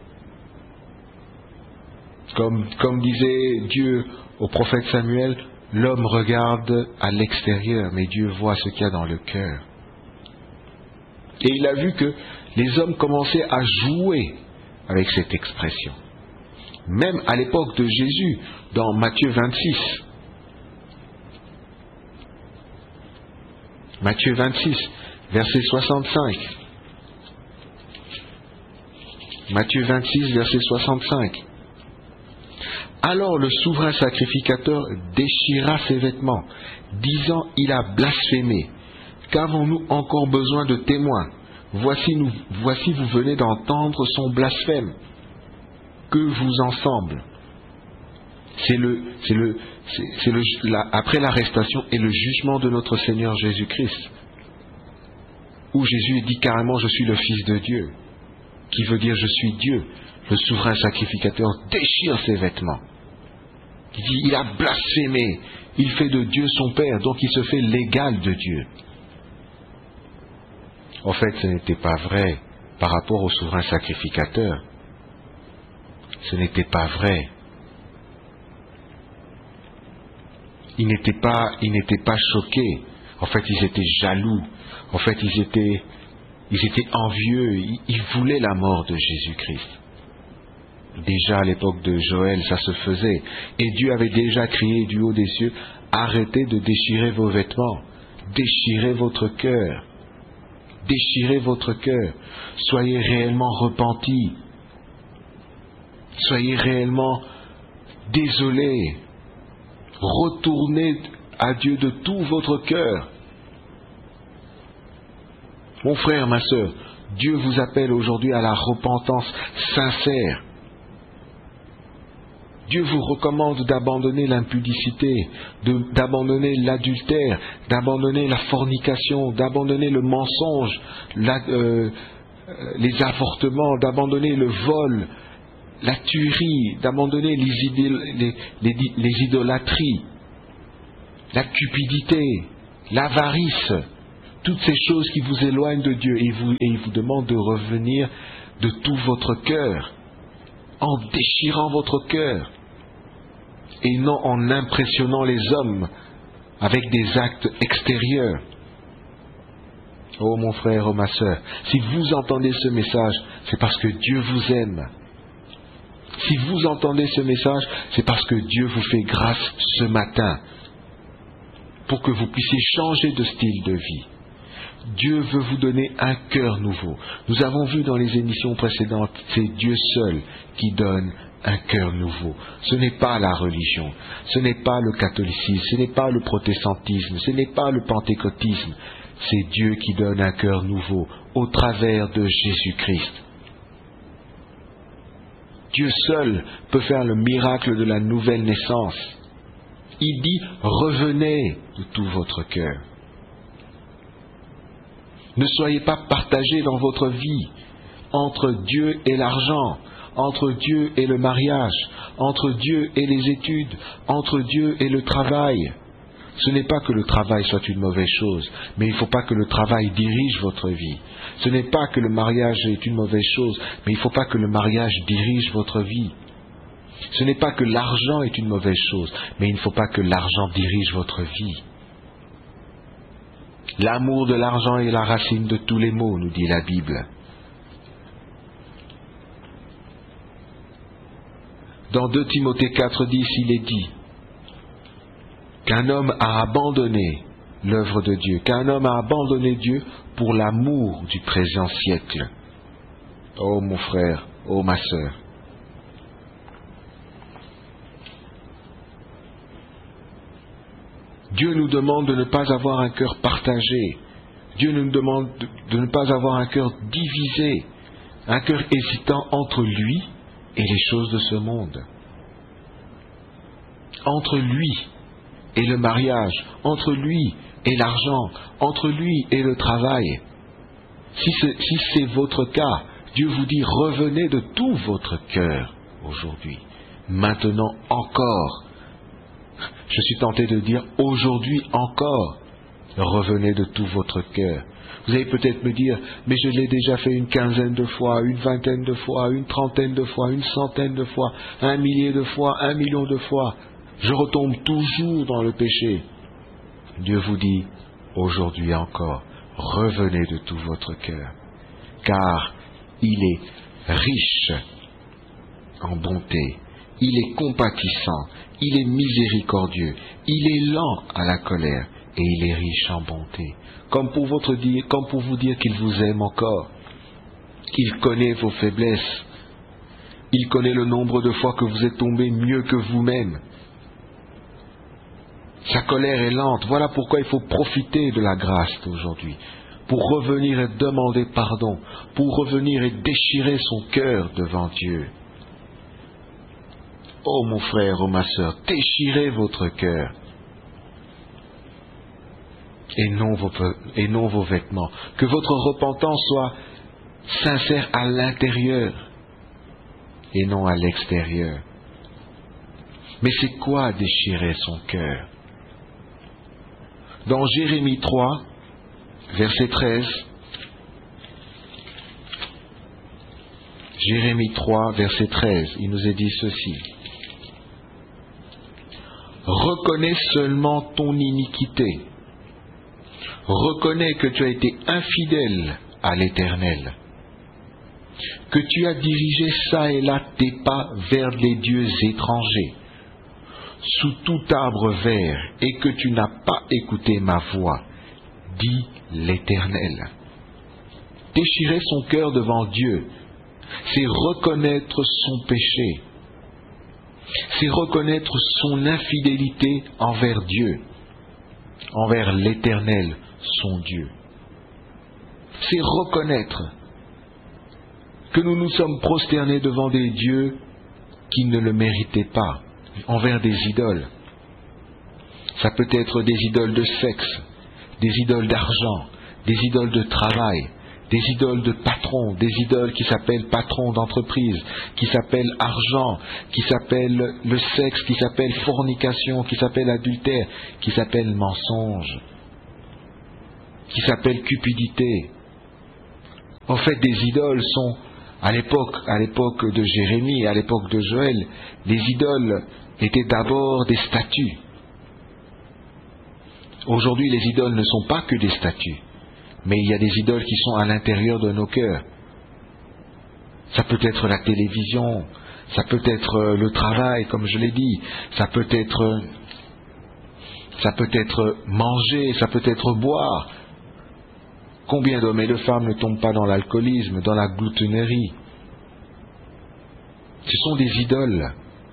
Comme disait Dieu au prophète Samuel, l'homme regarde à l'extérieur, mais Dieu voit ce qu'il y a dans le cœur. Et il a vu que les hommes commençaient à jouer avec cette expression. Même à l'époque de Jésus, dans Matthieu 26. Matthieu 26, verset 65. Matthieu 26, verset 65. Alors le souverain sacrificateur déchira ses vêtements, disant, il a blasphémé. Qu'avons-nous encore besoin de témoins? Voici vous venez d'entendre son blasphème. Que vous en semble? Après l'arrestation et le jugement de notre Seigneur Jésus-Christ, où Jésus dit carrément, je suis le Fils de Dieu, qui veut dire je suis Dieu. Le souverain sacrificateur déchire ses vêtements. Il dit, il a blasphémé, il fait de Dieu son Père, donc il se fait l'égal de Dieu. En fait, ce n'était pas vrai par rapport au souverain sacrificateur. Ce n'était pas vrai. Ils n'étaient pas choqués. En fait, ils étaient jaloux. En fait, ils étaient envieux. Ils voulaient la mort de Jésus-Christ. Déjà à l'époque de Joël, ça se faisait. Et Dieu avait déjà crié du haut des cieux, arrêtez de déchirer vos vêtements. Déchirez votre cœur. Déchirez votre cœur. Soyez réellement repentis. Soyez réellement désolés. Retournez à Dieu de tout votre cœur. Mon frère, ma sœur, Dieu vous appelle aujourd'hui à la repentance sincère. Dieu vous recommande d'abandonner l'impudicité, d'abandonner l'adultère, d'abandonner la fornication, d'abandonner le mensonge, les avortements, d'abandonner le vol, la tuerie, d'abandonner les idolâtries, la cupidité, l'avarice, toutes ces choses qui vous éloignent de Dieu, et il vous demande de revenir de tout votre cœur, en déchirant votre cœur, et non en impressionnant les hommes avec des actes extérieurs. Oh mon frère, oh ma sœur, si vous entendez ce message, c'est parce que Dieu vous aime. Si vous entendez ce message, c'est parce que Dieu vous fait grâce ce matin pour que vous puissiez changer de style de vie. Dieu veut vous donner un cœur nouveau. Nous avons vu dans les émissions précédentes, c'est Dieu seul qui donne un cœur nouveau. Ce n'est pas la religion, ce n'est pas le catholicisme, ce n'est pas le protestantisme, ce n'est pas le pentecôtisme. C'est Dieu qui donne un cœur nouveau au travers de Jésus-Christ. Dieu seul peut faire le miracle de la nouvelle naissance. Il dit, revenez de tout votre cœur. Ne soyez pas partagés dans votre vie entre Dieu et l'argent, entre Dieu et le mariage, entre Dieu et les études, entre Dieu et le travail. Ce n'est pas que le travail soit une mauvaise chose, mais il ne faut pas que le travail dirige votre vie. Ce n'est pas que le mariage est une mauvaise chose, mais il ne faut pas que le mariage dirige votre vie. Ce n'est pas que l'argent est une mauvaise chose, mais il ne faut pas que l'argent dirige votre vie. L'amour de l'argent est la racine de tous les maux, nous dit la Bible. Dans 2 Timothée 4,10, il est dit qu'un homme a abandonné l'œuvre de Dieu, qu'un homme a abandonné Dieu pour l'amour du présent siècle. Oh mon frère, oh ma sœur. Dieu nous demande de ne pas avoir un cœur partagé. Dieu nous demande de ne pas avoir un cœur divisé, un cœur hésitant entre lui et les choses de ce monde. Entre lui et le mariage, entre lui et l'argent, entre lui et le travail. Si c'est votre cas, Dieu vous dit revenez de tout votre cœur aujourd'hui, maintenant encore. Je suis tenté de dire aujourd'hui encore, revenez de tout votre cœur. Vous allez peut-être me dire, mais je l'ai déjà fait une quinzaine de fois, une vingtaine de fois, une trentaine de fois, une centaine de fois, 1 millier de fois, 1 million de fois. Je retombe toujours dans le péché. Dieu vous dit, aujourd'hui encore, revenez de tout votre cœur, car il est riche en bonté, il est compatissant, il est miséricordieux, il est lent à la colère et il est riche en bonté. Comme pour vous dire qu'il vous aime encore, qu'il connaît vos faiblesses, il connaît le nombre de fois que vous êtes tombé mieux que vous-même. Sa colère est lente, voilà pourquoi il faut profiter de la grâce d'aujourd'hui, pour revenir et demander pardon, pour revenir et déchirer son cœur devant Dieu. Oh mon frère, oh ma sœur, déchirez votre cœur et non vos vêtements. Que votre repentance soit sincère à l'intérieur et non à l'extérieur. Mais c'est quoi déchirer son cœur? Dans Jérémie 3, verset 13, Jérémie 3, verset 13, il nous est dit ceci. Reconnais seulement ton iniquité. Reconnais que tu as été infidèle à l'Éternel, que tu as dirigé çà et là tes pas vers les dieux étrangers, sous tout arbre vert, et que tu n'as pas écouté ma voix, dit l'Éternel. Déchirer son cœur devant Dieu, c'est reconnaître son péché, c'est reconnaître son infidélité envers Dieu, envers l'Éternel, son Dieu. C'est reconnaître que nous nous sommes prosternés devant des dieux qui ne le méritaient pas, envers des idoles. Ça peut être des idoles de sexe, des idoles d'argent, des idoles de travail, des idoles de patrons, des idoles qui s'appellent patrons d'entreprise, qui s'appellent argent, qui s'appellent le sexe, qui s'appellent fornication, qui s'appellent adultère, qui s'appellent mensonge, qui s'appellent cupidité. En fait, des idoles sont, à l'époque de Jérémie, à l'époque de Joël, les idoles étaient d'abord des statues. Aujourd'hui, les idoles ne sont pas que des statues, mais il y a des idoles qui sont à l'intérieur de nos cœurs. Ça peut être la télévision, ça peut être le travail, comme je l'ai dit, ça peut être manger, ça peut être boire. Combien d'hommes et de femmes ne tombent pas dans l'alcoolisme, dans la gloutonnerie? Ce sont des idoles.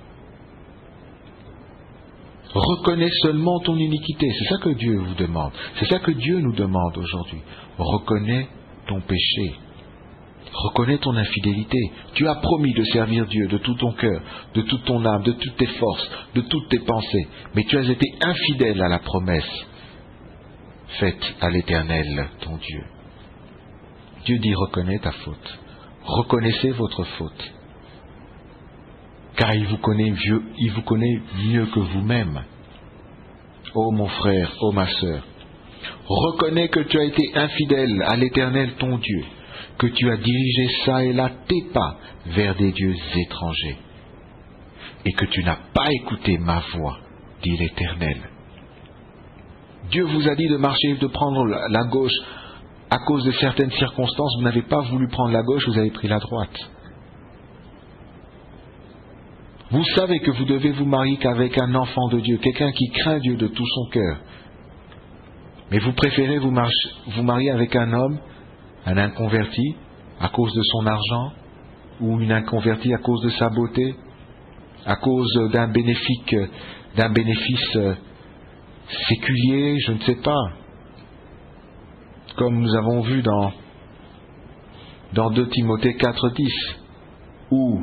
Reconnais seulement ton iniquité. C'est ça que Dieu vous demande. C'est ça que Dieu nous demande aujourd'hui. Reconnais ton péché. Reconnais ton infidélité. Tu as promis de servir Dieu de tout ton cœur, de toute ton âme, de toutes tes forces, de toutes tes pensées. Mais tu as été infidèle à la promesse faite à l'Éternel, ton Dieu. Dieu dit, reconnais ta faute. Reconnaissez votre faute. Car il vous connaît mieux que vous-même. Ô mon frère, ô ma sœur, reconnais que tu as été infidèle à l'Éternel ton Dieu, que tu as dirigé ça et là tes pas vers des dieux étrangers, et que tu n'as pas écouté ma voix, dit l'Éternel. Dieu vous a dit de marcher, de prendre la gauche. À cause de certaines circonstances, vous n'avez pas voulu prendre la gauche, vous avez pris la droite. Vous savez que vous devez vous marier qu'avec un enfant de Dieu, quelqu'un qui craint Dieu de tout son cœur. Mais vous préférez vous marier avec un homme, un inconverti, à cause de son argent, ou une inconvertie à cause de sa beauté, à cause d'un bénéfice séculier, je ne sais pas. Comme nous avons vu dans 2 Timothée 4,10, où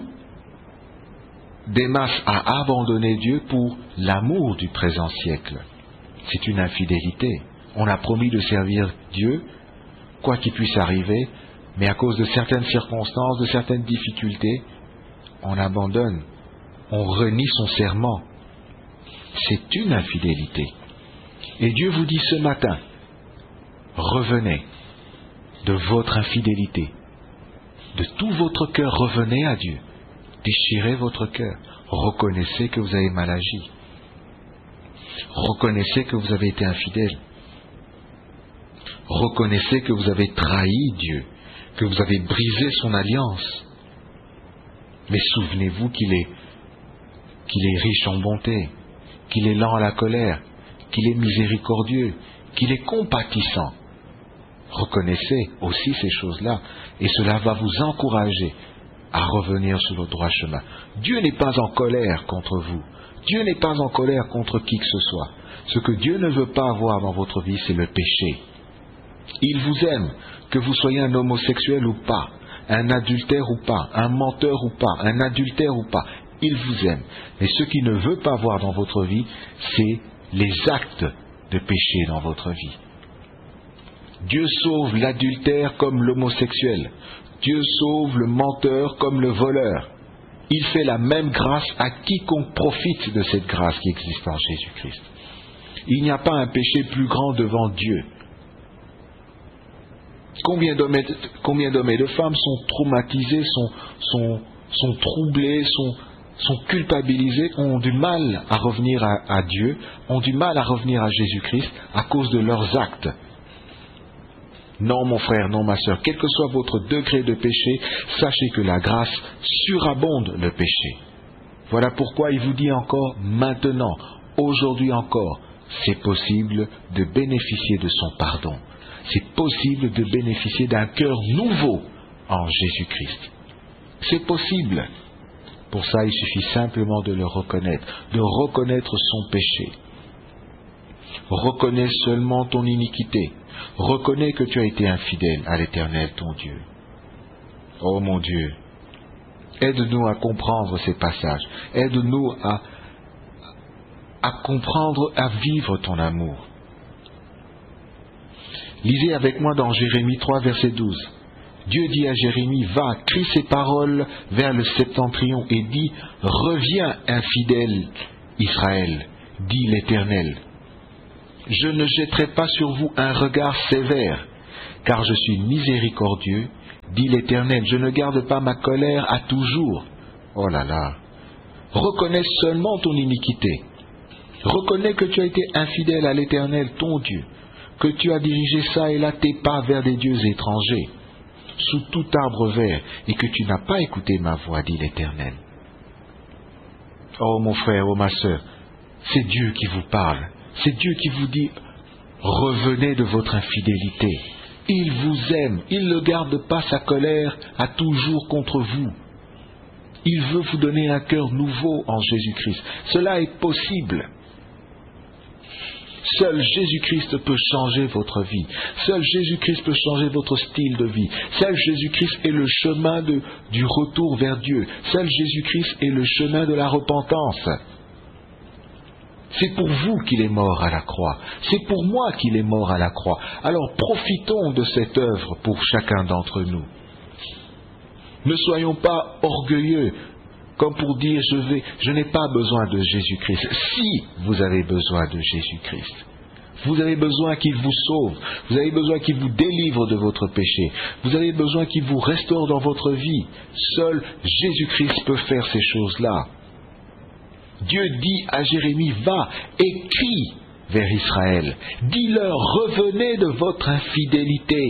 Démas a abandonné Dieu pour l'amour du présent siècle. C'est une infidélité. On a promis de servir Dieu, quoi qu'il puisse arriver, mais à cause de certaines circonstances, de certaines difficultés, on abandonne, on renie son serment. C'est une infidélité. Et Dieu vous dit ce matin, revenez de votre infidélité, de tout votre cœur, revenez à Dieu. Déchirez votre cœur. Reconnaissez que vous avez mal agi. Reconnaissez que vous avez été infidèle. Reconnaissez que vous avez trahi Dieu, que vous avez brisé son alliance. Mais souvenez-vous qu'il est riche en bonté, qu'il est lent à la colère, qu'il est miséricordieux, qu'il est compatissant. Reconnaissez aussi ces choses-là, et cela va vous encourager à revenir sur le droit chemin. Dieu n'est pas en colère contre vous. Dieu n'est pas en colère contre qui que ce soit. Ce que Dieu ne veut pas avoir dans votre vie, c'est le péché. Il vous aime, que vous soyez un homosexuel ou pas, un adultère ou pas, un menteur ou pas, un adultère ou pas. Il vous aime. Mais ce qu'il ne veut pas voir dans votre vie, c'est les actes de péché dans votre vie. Dieu sauve l'adultère comme l'homosexuel. Dieu sauve le menteur comme le voleur. Il fait la même grâce à quiconque profite de cette grâce qui existe en Jésus-Christ. Il n'y a pas un péché plus grand devant Dieu. Combien d'hommes et de femmes sont traumatisés, sont troublés, sont culpabilisés, ont du mal à revenir à Dieu, ont du mal à revenir à Jésus-Christ à cause de leurs actes. Non, mon frère, non, ma sœur, quel que soit votre degré de péché, sachez que la grâce surabonde le péché. Voilà pourquoi il vous dit encore, maintenant, aujourd'hui encore, c'est possible de bénéficier de son pardon. C'est possible de bénéficier d'un cœur nouveau en Jésus-Christ. C'est possible. Pour ça, il suffit simplement de le reconnaître, de reconnaître son péché. Reconnais seulement ton iniquité. Reconnais que tu as été infidèle à l'Éternel ton Dieu. Oh mon Dieu, Aide-nous à comprendre ces passages. Aide-nous à comprendre, à vivre ton amour. Lisez avec moi dans Jérémie 3, verset 12. Dieu dit à Jérémie, va, crie ces paroles vers le septentrion et dis, reviens, infidèle Israël, dit l'Éternel. Je ne jetterai pas sur vous un regard sévère, car je suis miséricordieux, dit l'Éternel. Je ne garde pas ma colère à toujours. Oh là là. Reconnais seulement ton iniquité. Reconnais que tu as été infidèle à l'Éternel, ton Dieu, que tu as dirigé ça et là tes pas vers des dieux étrangers, sous tout arbre vert, et que tu n'as pas écouté ma voix, dit l'Éternel. Oh mon frère, oh ma sœur, c'est Dieu qui vous parle. C'est Dieu qui vous dit, revenez de votre infidélité. Il vous aime, il ne garde pas sa colère à toujours contre vous. Il veut vous donner un cœur nouveau en Jésus-Christ. Cela est possible. Seul Jésus-Christ peut changer votre vie. Seul Jésus-Christ peut changer votre style de vie. Seul Jésus-Christ est le chemin du retour vers Dieu. Seul Jésus-Christ est le chemin de la repentance. C'est pour vous qu'il est mort à la croix. C'est pour moi qu'il est mort à la croix. Alors profitons de cette œuvre pour chacun d'entre nous. Ne soyons pas orgueilleux, comme pour dire je n'ai pas besoin de Jésus-Christ. Si vous avez besoin de Jésus-Christ, vous avez besoin qu'il vous sauve, vous avez besoin qu'il vous délivre de votre péché, vous avez besoin qu'il vous restaure dans votre vie. Seul Jésus-Christ peut faire ces choses-là. Dieu dit à Jérémie, va et crie vers Israël. Dis-leur, revenez de votre infidélité.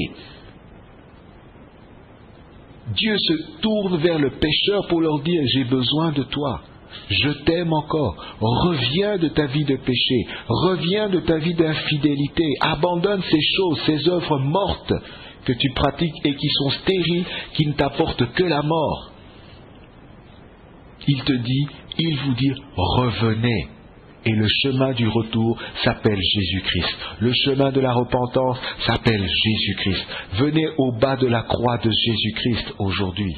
Dieu se tourne vers le pécheur pour leur dire, j'ai besoin de toi. Je t'aime encore. Reviens de ta vie de péché. Reviens de ta vie d'infidélité. Abandonne ces choses, ces œuvres mortes que tu pratiques et qui sont stériles, qui ne t'apportent que la mort. Il vous dit, revenez. Et le chemin du retour s'appelle Jésus-Christ. Le chemin de la repentance s'appelle Jésus-Christ. Venez au bas de la croix de Jésus-Christ aujourd'hui.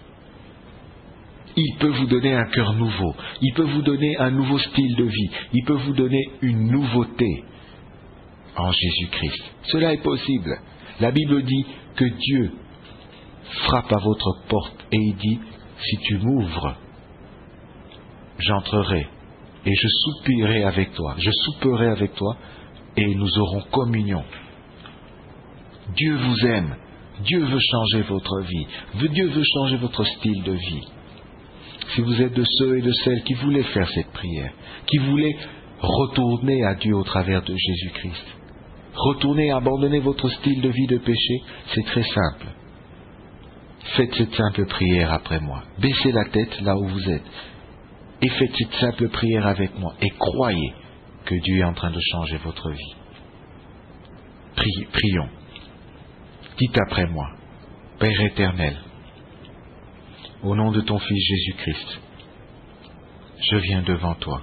Il peut vous donner un cœur nouveau. Il peut vous donner un nouveau style de vie. Il peut vous donner une nouveauté en Jésus-Christ. Cela est possible. La Bible dit que Dieu frappe à votre porte et il dit, si tu m'ouvres, j'entrerai et je soupirerai avec toi, je souperai avec toi et nous aurons communion. Dieu vous aime, Dieu veut changer votre vie, Dieu veut changer votre style de vie. Si vous êtes de ceux et de celles qui voulaient faire cette prière, qui voulaient retourner à Dieu au travers de Jésus-Christ, retourner, abandonner votre style de vie de péché, c'est très simple. Faites cette simple prière après moi. Baissez la tête là où vous êtes. Et faites cette simple prière avec moi. Et croyez que Dieu est en train de changer votre vie. Prions. Dites après moi. Père éternel, au nom de ton Fils Jésus-Christ, je viens devant toi.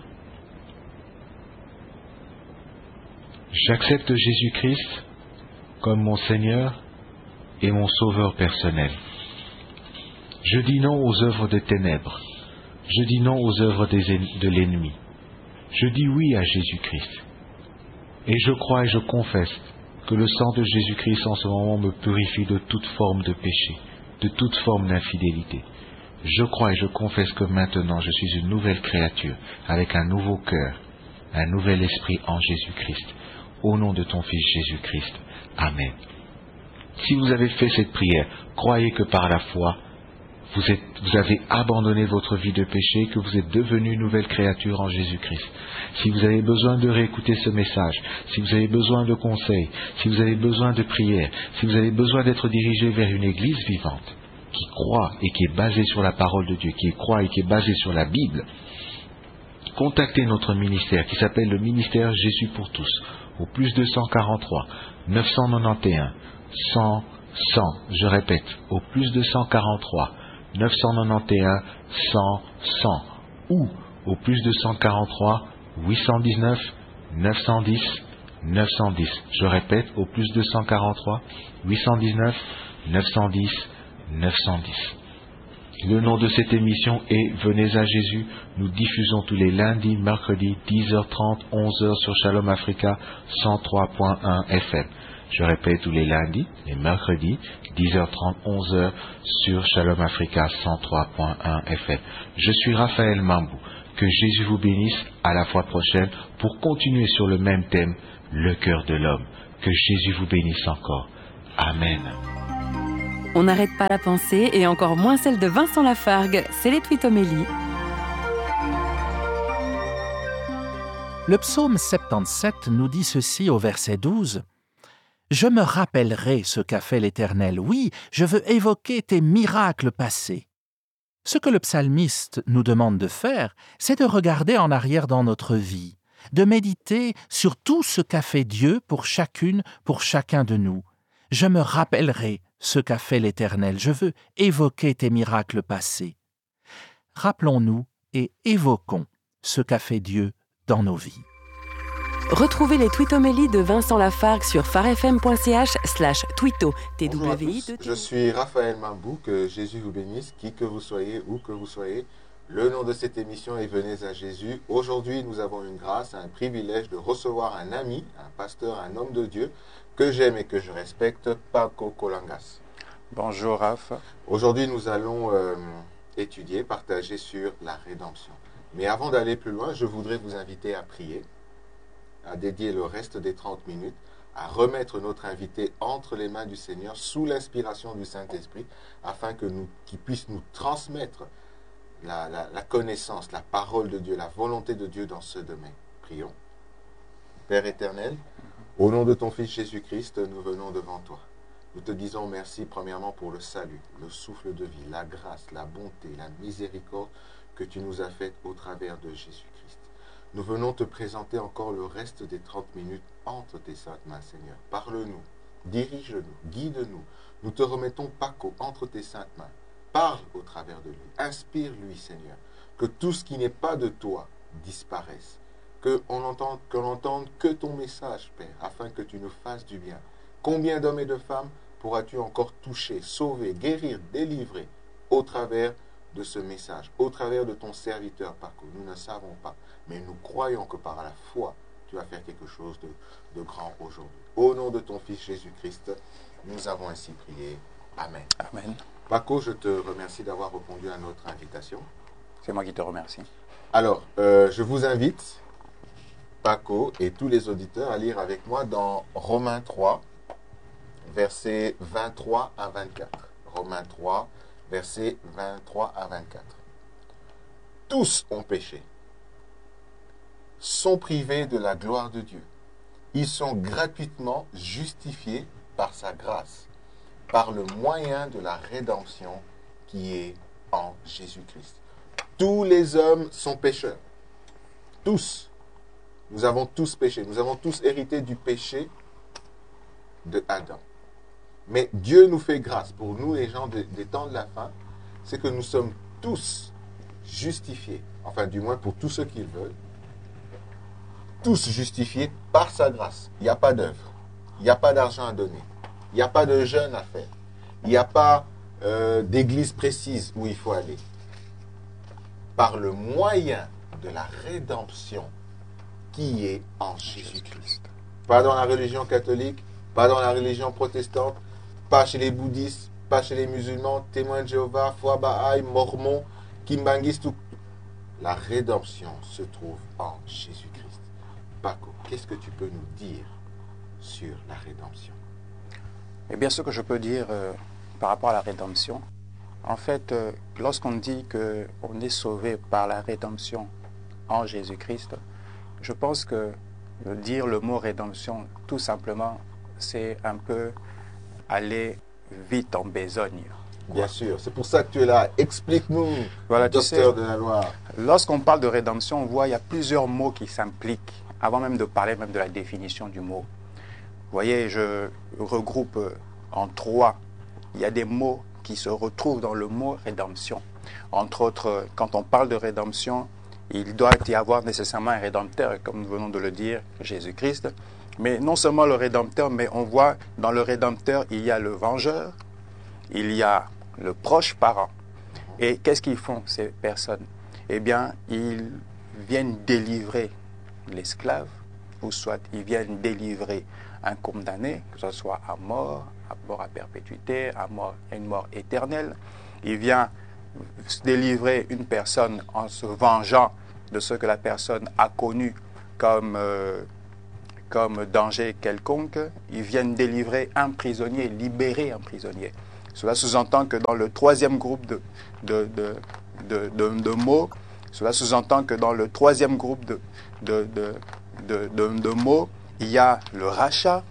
J'accepte Jésus-Christ comme mon Seigneur et mon Sauveur personnel. Je dis non aux œuvres des ténèbres. Je dis non aux œuvres de l'ennemi. Je dis oui à Jésus-Christ. Et je crois et je confesse que le sang de Jésus-Christ en ce moment me purifie de toute forme de péché, de toute forme d'infidélité. Je crois et je confesse que maintenant je suis une nouvelle créature, avec un nouveau cœur, un nouvel esprit en Jésus-Christ. Au nom de ton Fils Jésus-Christ. Amen. Si vous avez fait cette prière, croyez que par la foi, vous avez abandonné votre vie de péché, que vous êtes devenu une nouvelle créature en Jésus-Christ. Si vous avez besoin de réécouter ce message, si vous avez besoin de conseils, si vous avez besoin de prières, si vous avez besoin d'être dirigé vers une église vivante, qui croit et qui est basée sur la parole de Dieu, qui croit et qui est basée sur la Bible, contactez notre ministère qui s'appelle le ministère Jésus pour tous, au plus 243 991 100 100, je répète, au plus 243 991 100 100 ou au plus 243 819 910 910. Je répète, au plus 243 819 910 910. Le nom de cette émission est Venez à Jésus. Nous diffusons tous les lundis, mercredis, 10h30, 11h sur Shalom Africa 103.1 FM. Je répète, tous les lundis, les mercredis, 10h30, 11h sur Shalom Africa 103.1 FM. Je suis Raphaël Mambou. Que Jésus vous bénisse. À la fois prochaine pour continuer sur le même thème, le cœur de l'homme. Que Jésus vous bénisse encore. Amen. On n'arrête pas la pensée et encore moins celle de Vincent Lafargue. C'est les Twitomélies. Le psaume 77 nous dit ceci au verset 12. « Je me rappellerai ce qu'a fait l'Éternel. Oui, je veux évoquer tes miracles passés. » Ce que le psalmiste nous demande de faire, c'est de regarder en arrière dans notre vie, de méditer sur tout ce qu'a fait Dieu pour chacune, pour chacun de nous. Je me rappellerai ce qu'a fait l'Éternel. Je veux évoquer tes miracles passés. Rappelons-nous et évoquons ce qu'a fait Dieu dans nos vies. Retrouvez les Twitomélies de Vincent Lafargue sur farfm.ch/twito. Bonjour à tous, je suis Raphaël Mambou, que Jésus vous bénisse, qui que vous soyez, où que vous soyez. Le nom de cette émission est Venez à Jésus. Aujourd'hui, nous avons une grâce, un privilège de recevoir un ami, un pasteur, un homme de Dieu, que j'aime et que je respecte, Paco Colangas. Bonjour Raph. Aujourd'hui, nous allons étudier, partager sur la rédemption. Mais avant d'aller plus loin, je voudrais vous inviter à prier, à dédier le reste des 30 minutes, à remettre notre invité entre les mains du Seigneur sous l'inspiration du Saint-Esprit, afin qu'il puisse nous transmettre la connaissance, la parole de Dieu, la volonté de Dieu dans ce domaine. Prions. Père éternel, au nom de ton Fils Jésus-Christ, nous venons devant toi. Nous te disons merci premièrement pour le salut, le souffle de vie, la grâce, la bonté, la miséricorde que tu nous as faite au travers de Jésus-Christ. Nous venons te présenter encore le reste des 30 minutes entre tes saintes mains, Seigneur. Parle-nous, dirige-nous, guide-nous. Nous te remettons Paco entre tes saintes mains. Parle au travers de lui. Inspire-lui, Seigneur. Que tout ce qui n'est pas de toi disparaisse. Qu'on n'entende que ton message, Père, afin que tu nous fasses du bien. Combien d'hommes et de femmes pourras-tu encore toucher, sauver, guérir, délivrer au travers de ce message, au travers de ton serviteur, Paco? Nous ne savons pas, mais nous croyons que par la foi, tu vas faire quelque chose de grand aujourd'hui. Au nom de ton Fils Jésus-Christ, nous avons ainsi prié. Amen. Amen. Paco, je te remercie d'avoir répondu à notre invitation. C'est moi qui te remercie. Alors, je vous invite, Paco et tous les auditeurs, à lire avec moi dans Romains 3, versets 23 à 24. Romains 3, versets 23 à 24. Tous ont péché, sont privés de la gloire de Dieu. Ils sont gratuitement justifiés par sa grâce, par le moyen de la rédemption qui est en Jésus-Christ. Tous les hommes sont pécheurs. Tous. Nous avons tous péché. Nous avons tous hérité du péché de Adam. Mais Dieu nous fait grâce. Pour nous, les gens des temps de la fin, c'est que nous sommes tous justifiés. Enfin, du moins pour tous ceux qui le veulent. Tous justifiés par sa grâce. Il n'y a pas d'œuvre. Il n'y a pas d'argent à donner. Il n'y a pas de jeûne à faire. Il n'y a pas d'église précise où il faut aller. Par le moyen de la rédemption qui est en Jésus-Christ. Pas dans la religion catholique, pas dans la religion protestante, pas chez les bouddhistes, pas chez les musulmans, témoins de Jéhovah, foi Baha'i, mormons, kimbangis, tout. La rédemption se trouve en Jésus-Christ. Paco, qu'est-ce que tu peux nous dire sur la rédemption? Eh bien, ce que je peux dire par rapport à la rédemption, en fait, lorsqu'on dit qu'on est sauvé par la rédemption en Jésus-Christ, je pense que dire le mot rédemption, tout simplement, c'est un peu aller vite en besogne. Bien sûr, c'est pour ça que tu es là. Explique-nous, voilà, docteur de la loi. Lorsqu'on parle de rédemption, on voit il y a plusieurs mots qui s'impliquent, avant même de parler même de la définition du mot. Vous voyez, je regroupe en trois. Il y a des mots qui se retrouvent dans le mot rédemption. Entre autres, quand on parle de rédemption, il doit y avoir nécessairement un rédempteur, comme nous venons de le dire, Jésus-Christ. Mais non seulement le rédempteur, mais on voit dans le rédempteur, il y a le vengeur, il y a le proche parent. Et qu'est-ce qu'ils font, ces personnes? Eh bien, ils viennent délivrer l'esclave, ou soit ils viennent délivrer un condamné, que ce soit à mort à perpétuité, à une mort éternelle. Il vient délivrer une personne en se vengeant de ce que la personne a connu comme danger quelconque. Ils viennent délivrer un prisonnier, libérer un prisonnier. Cela sous-entend que dans le troisième groupe de mots, cela sous-entend que dans le troisième groupe de mots, il y a le rachat,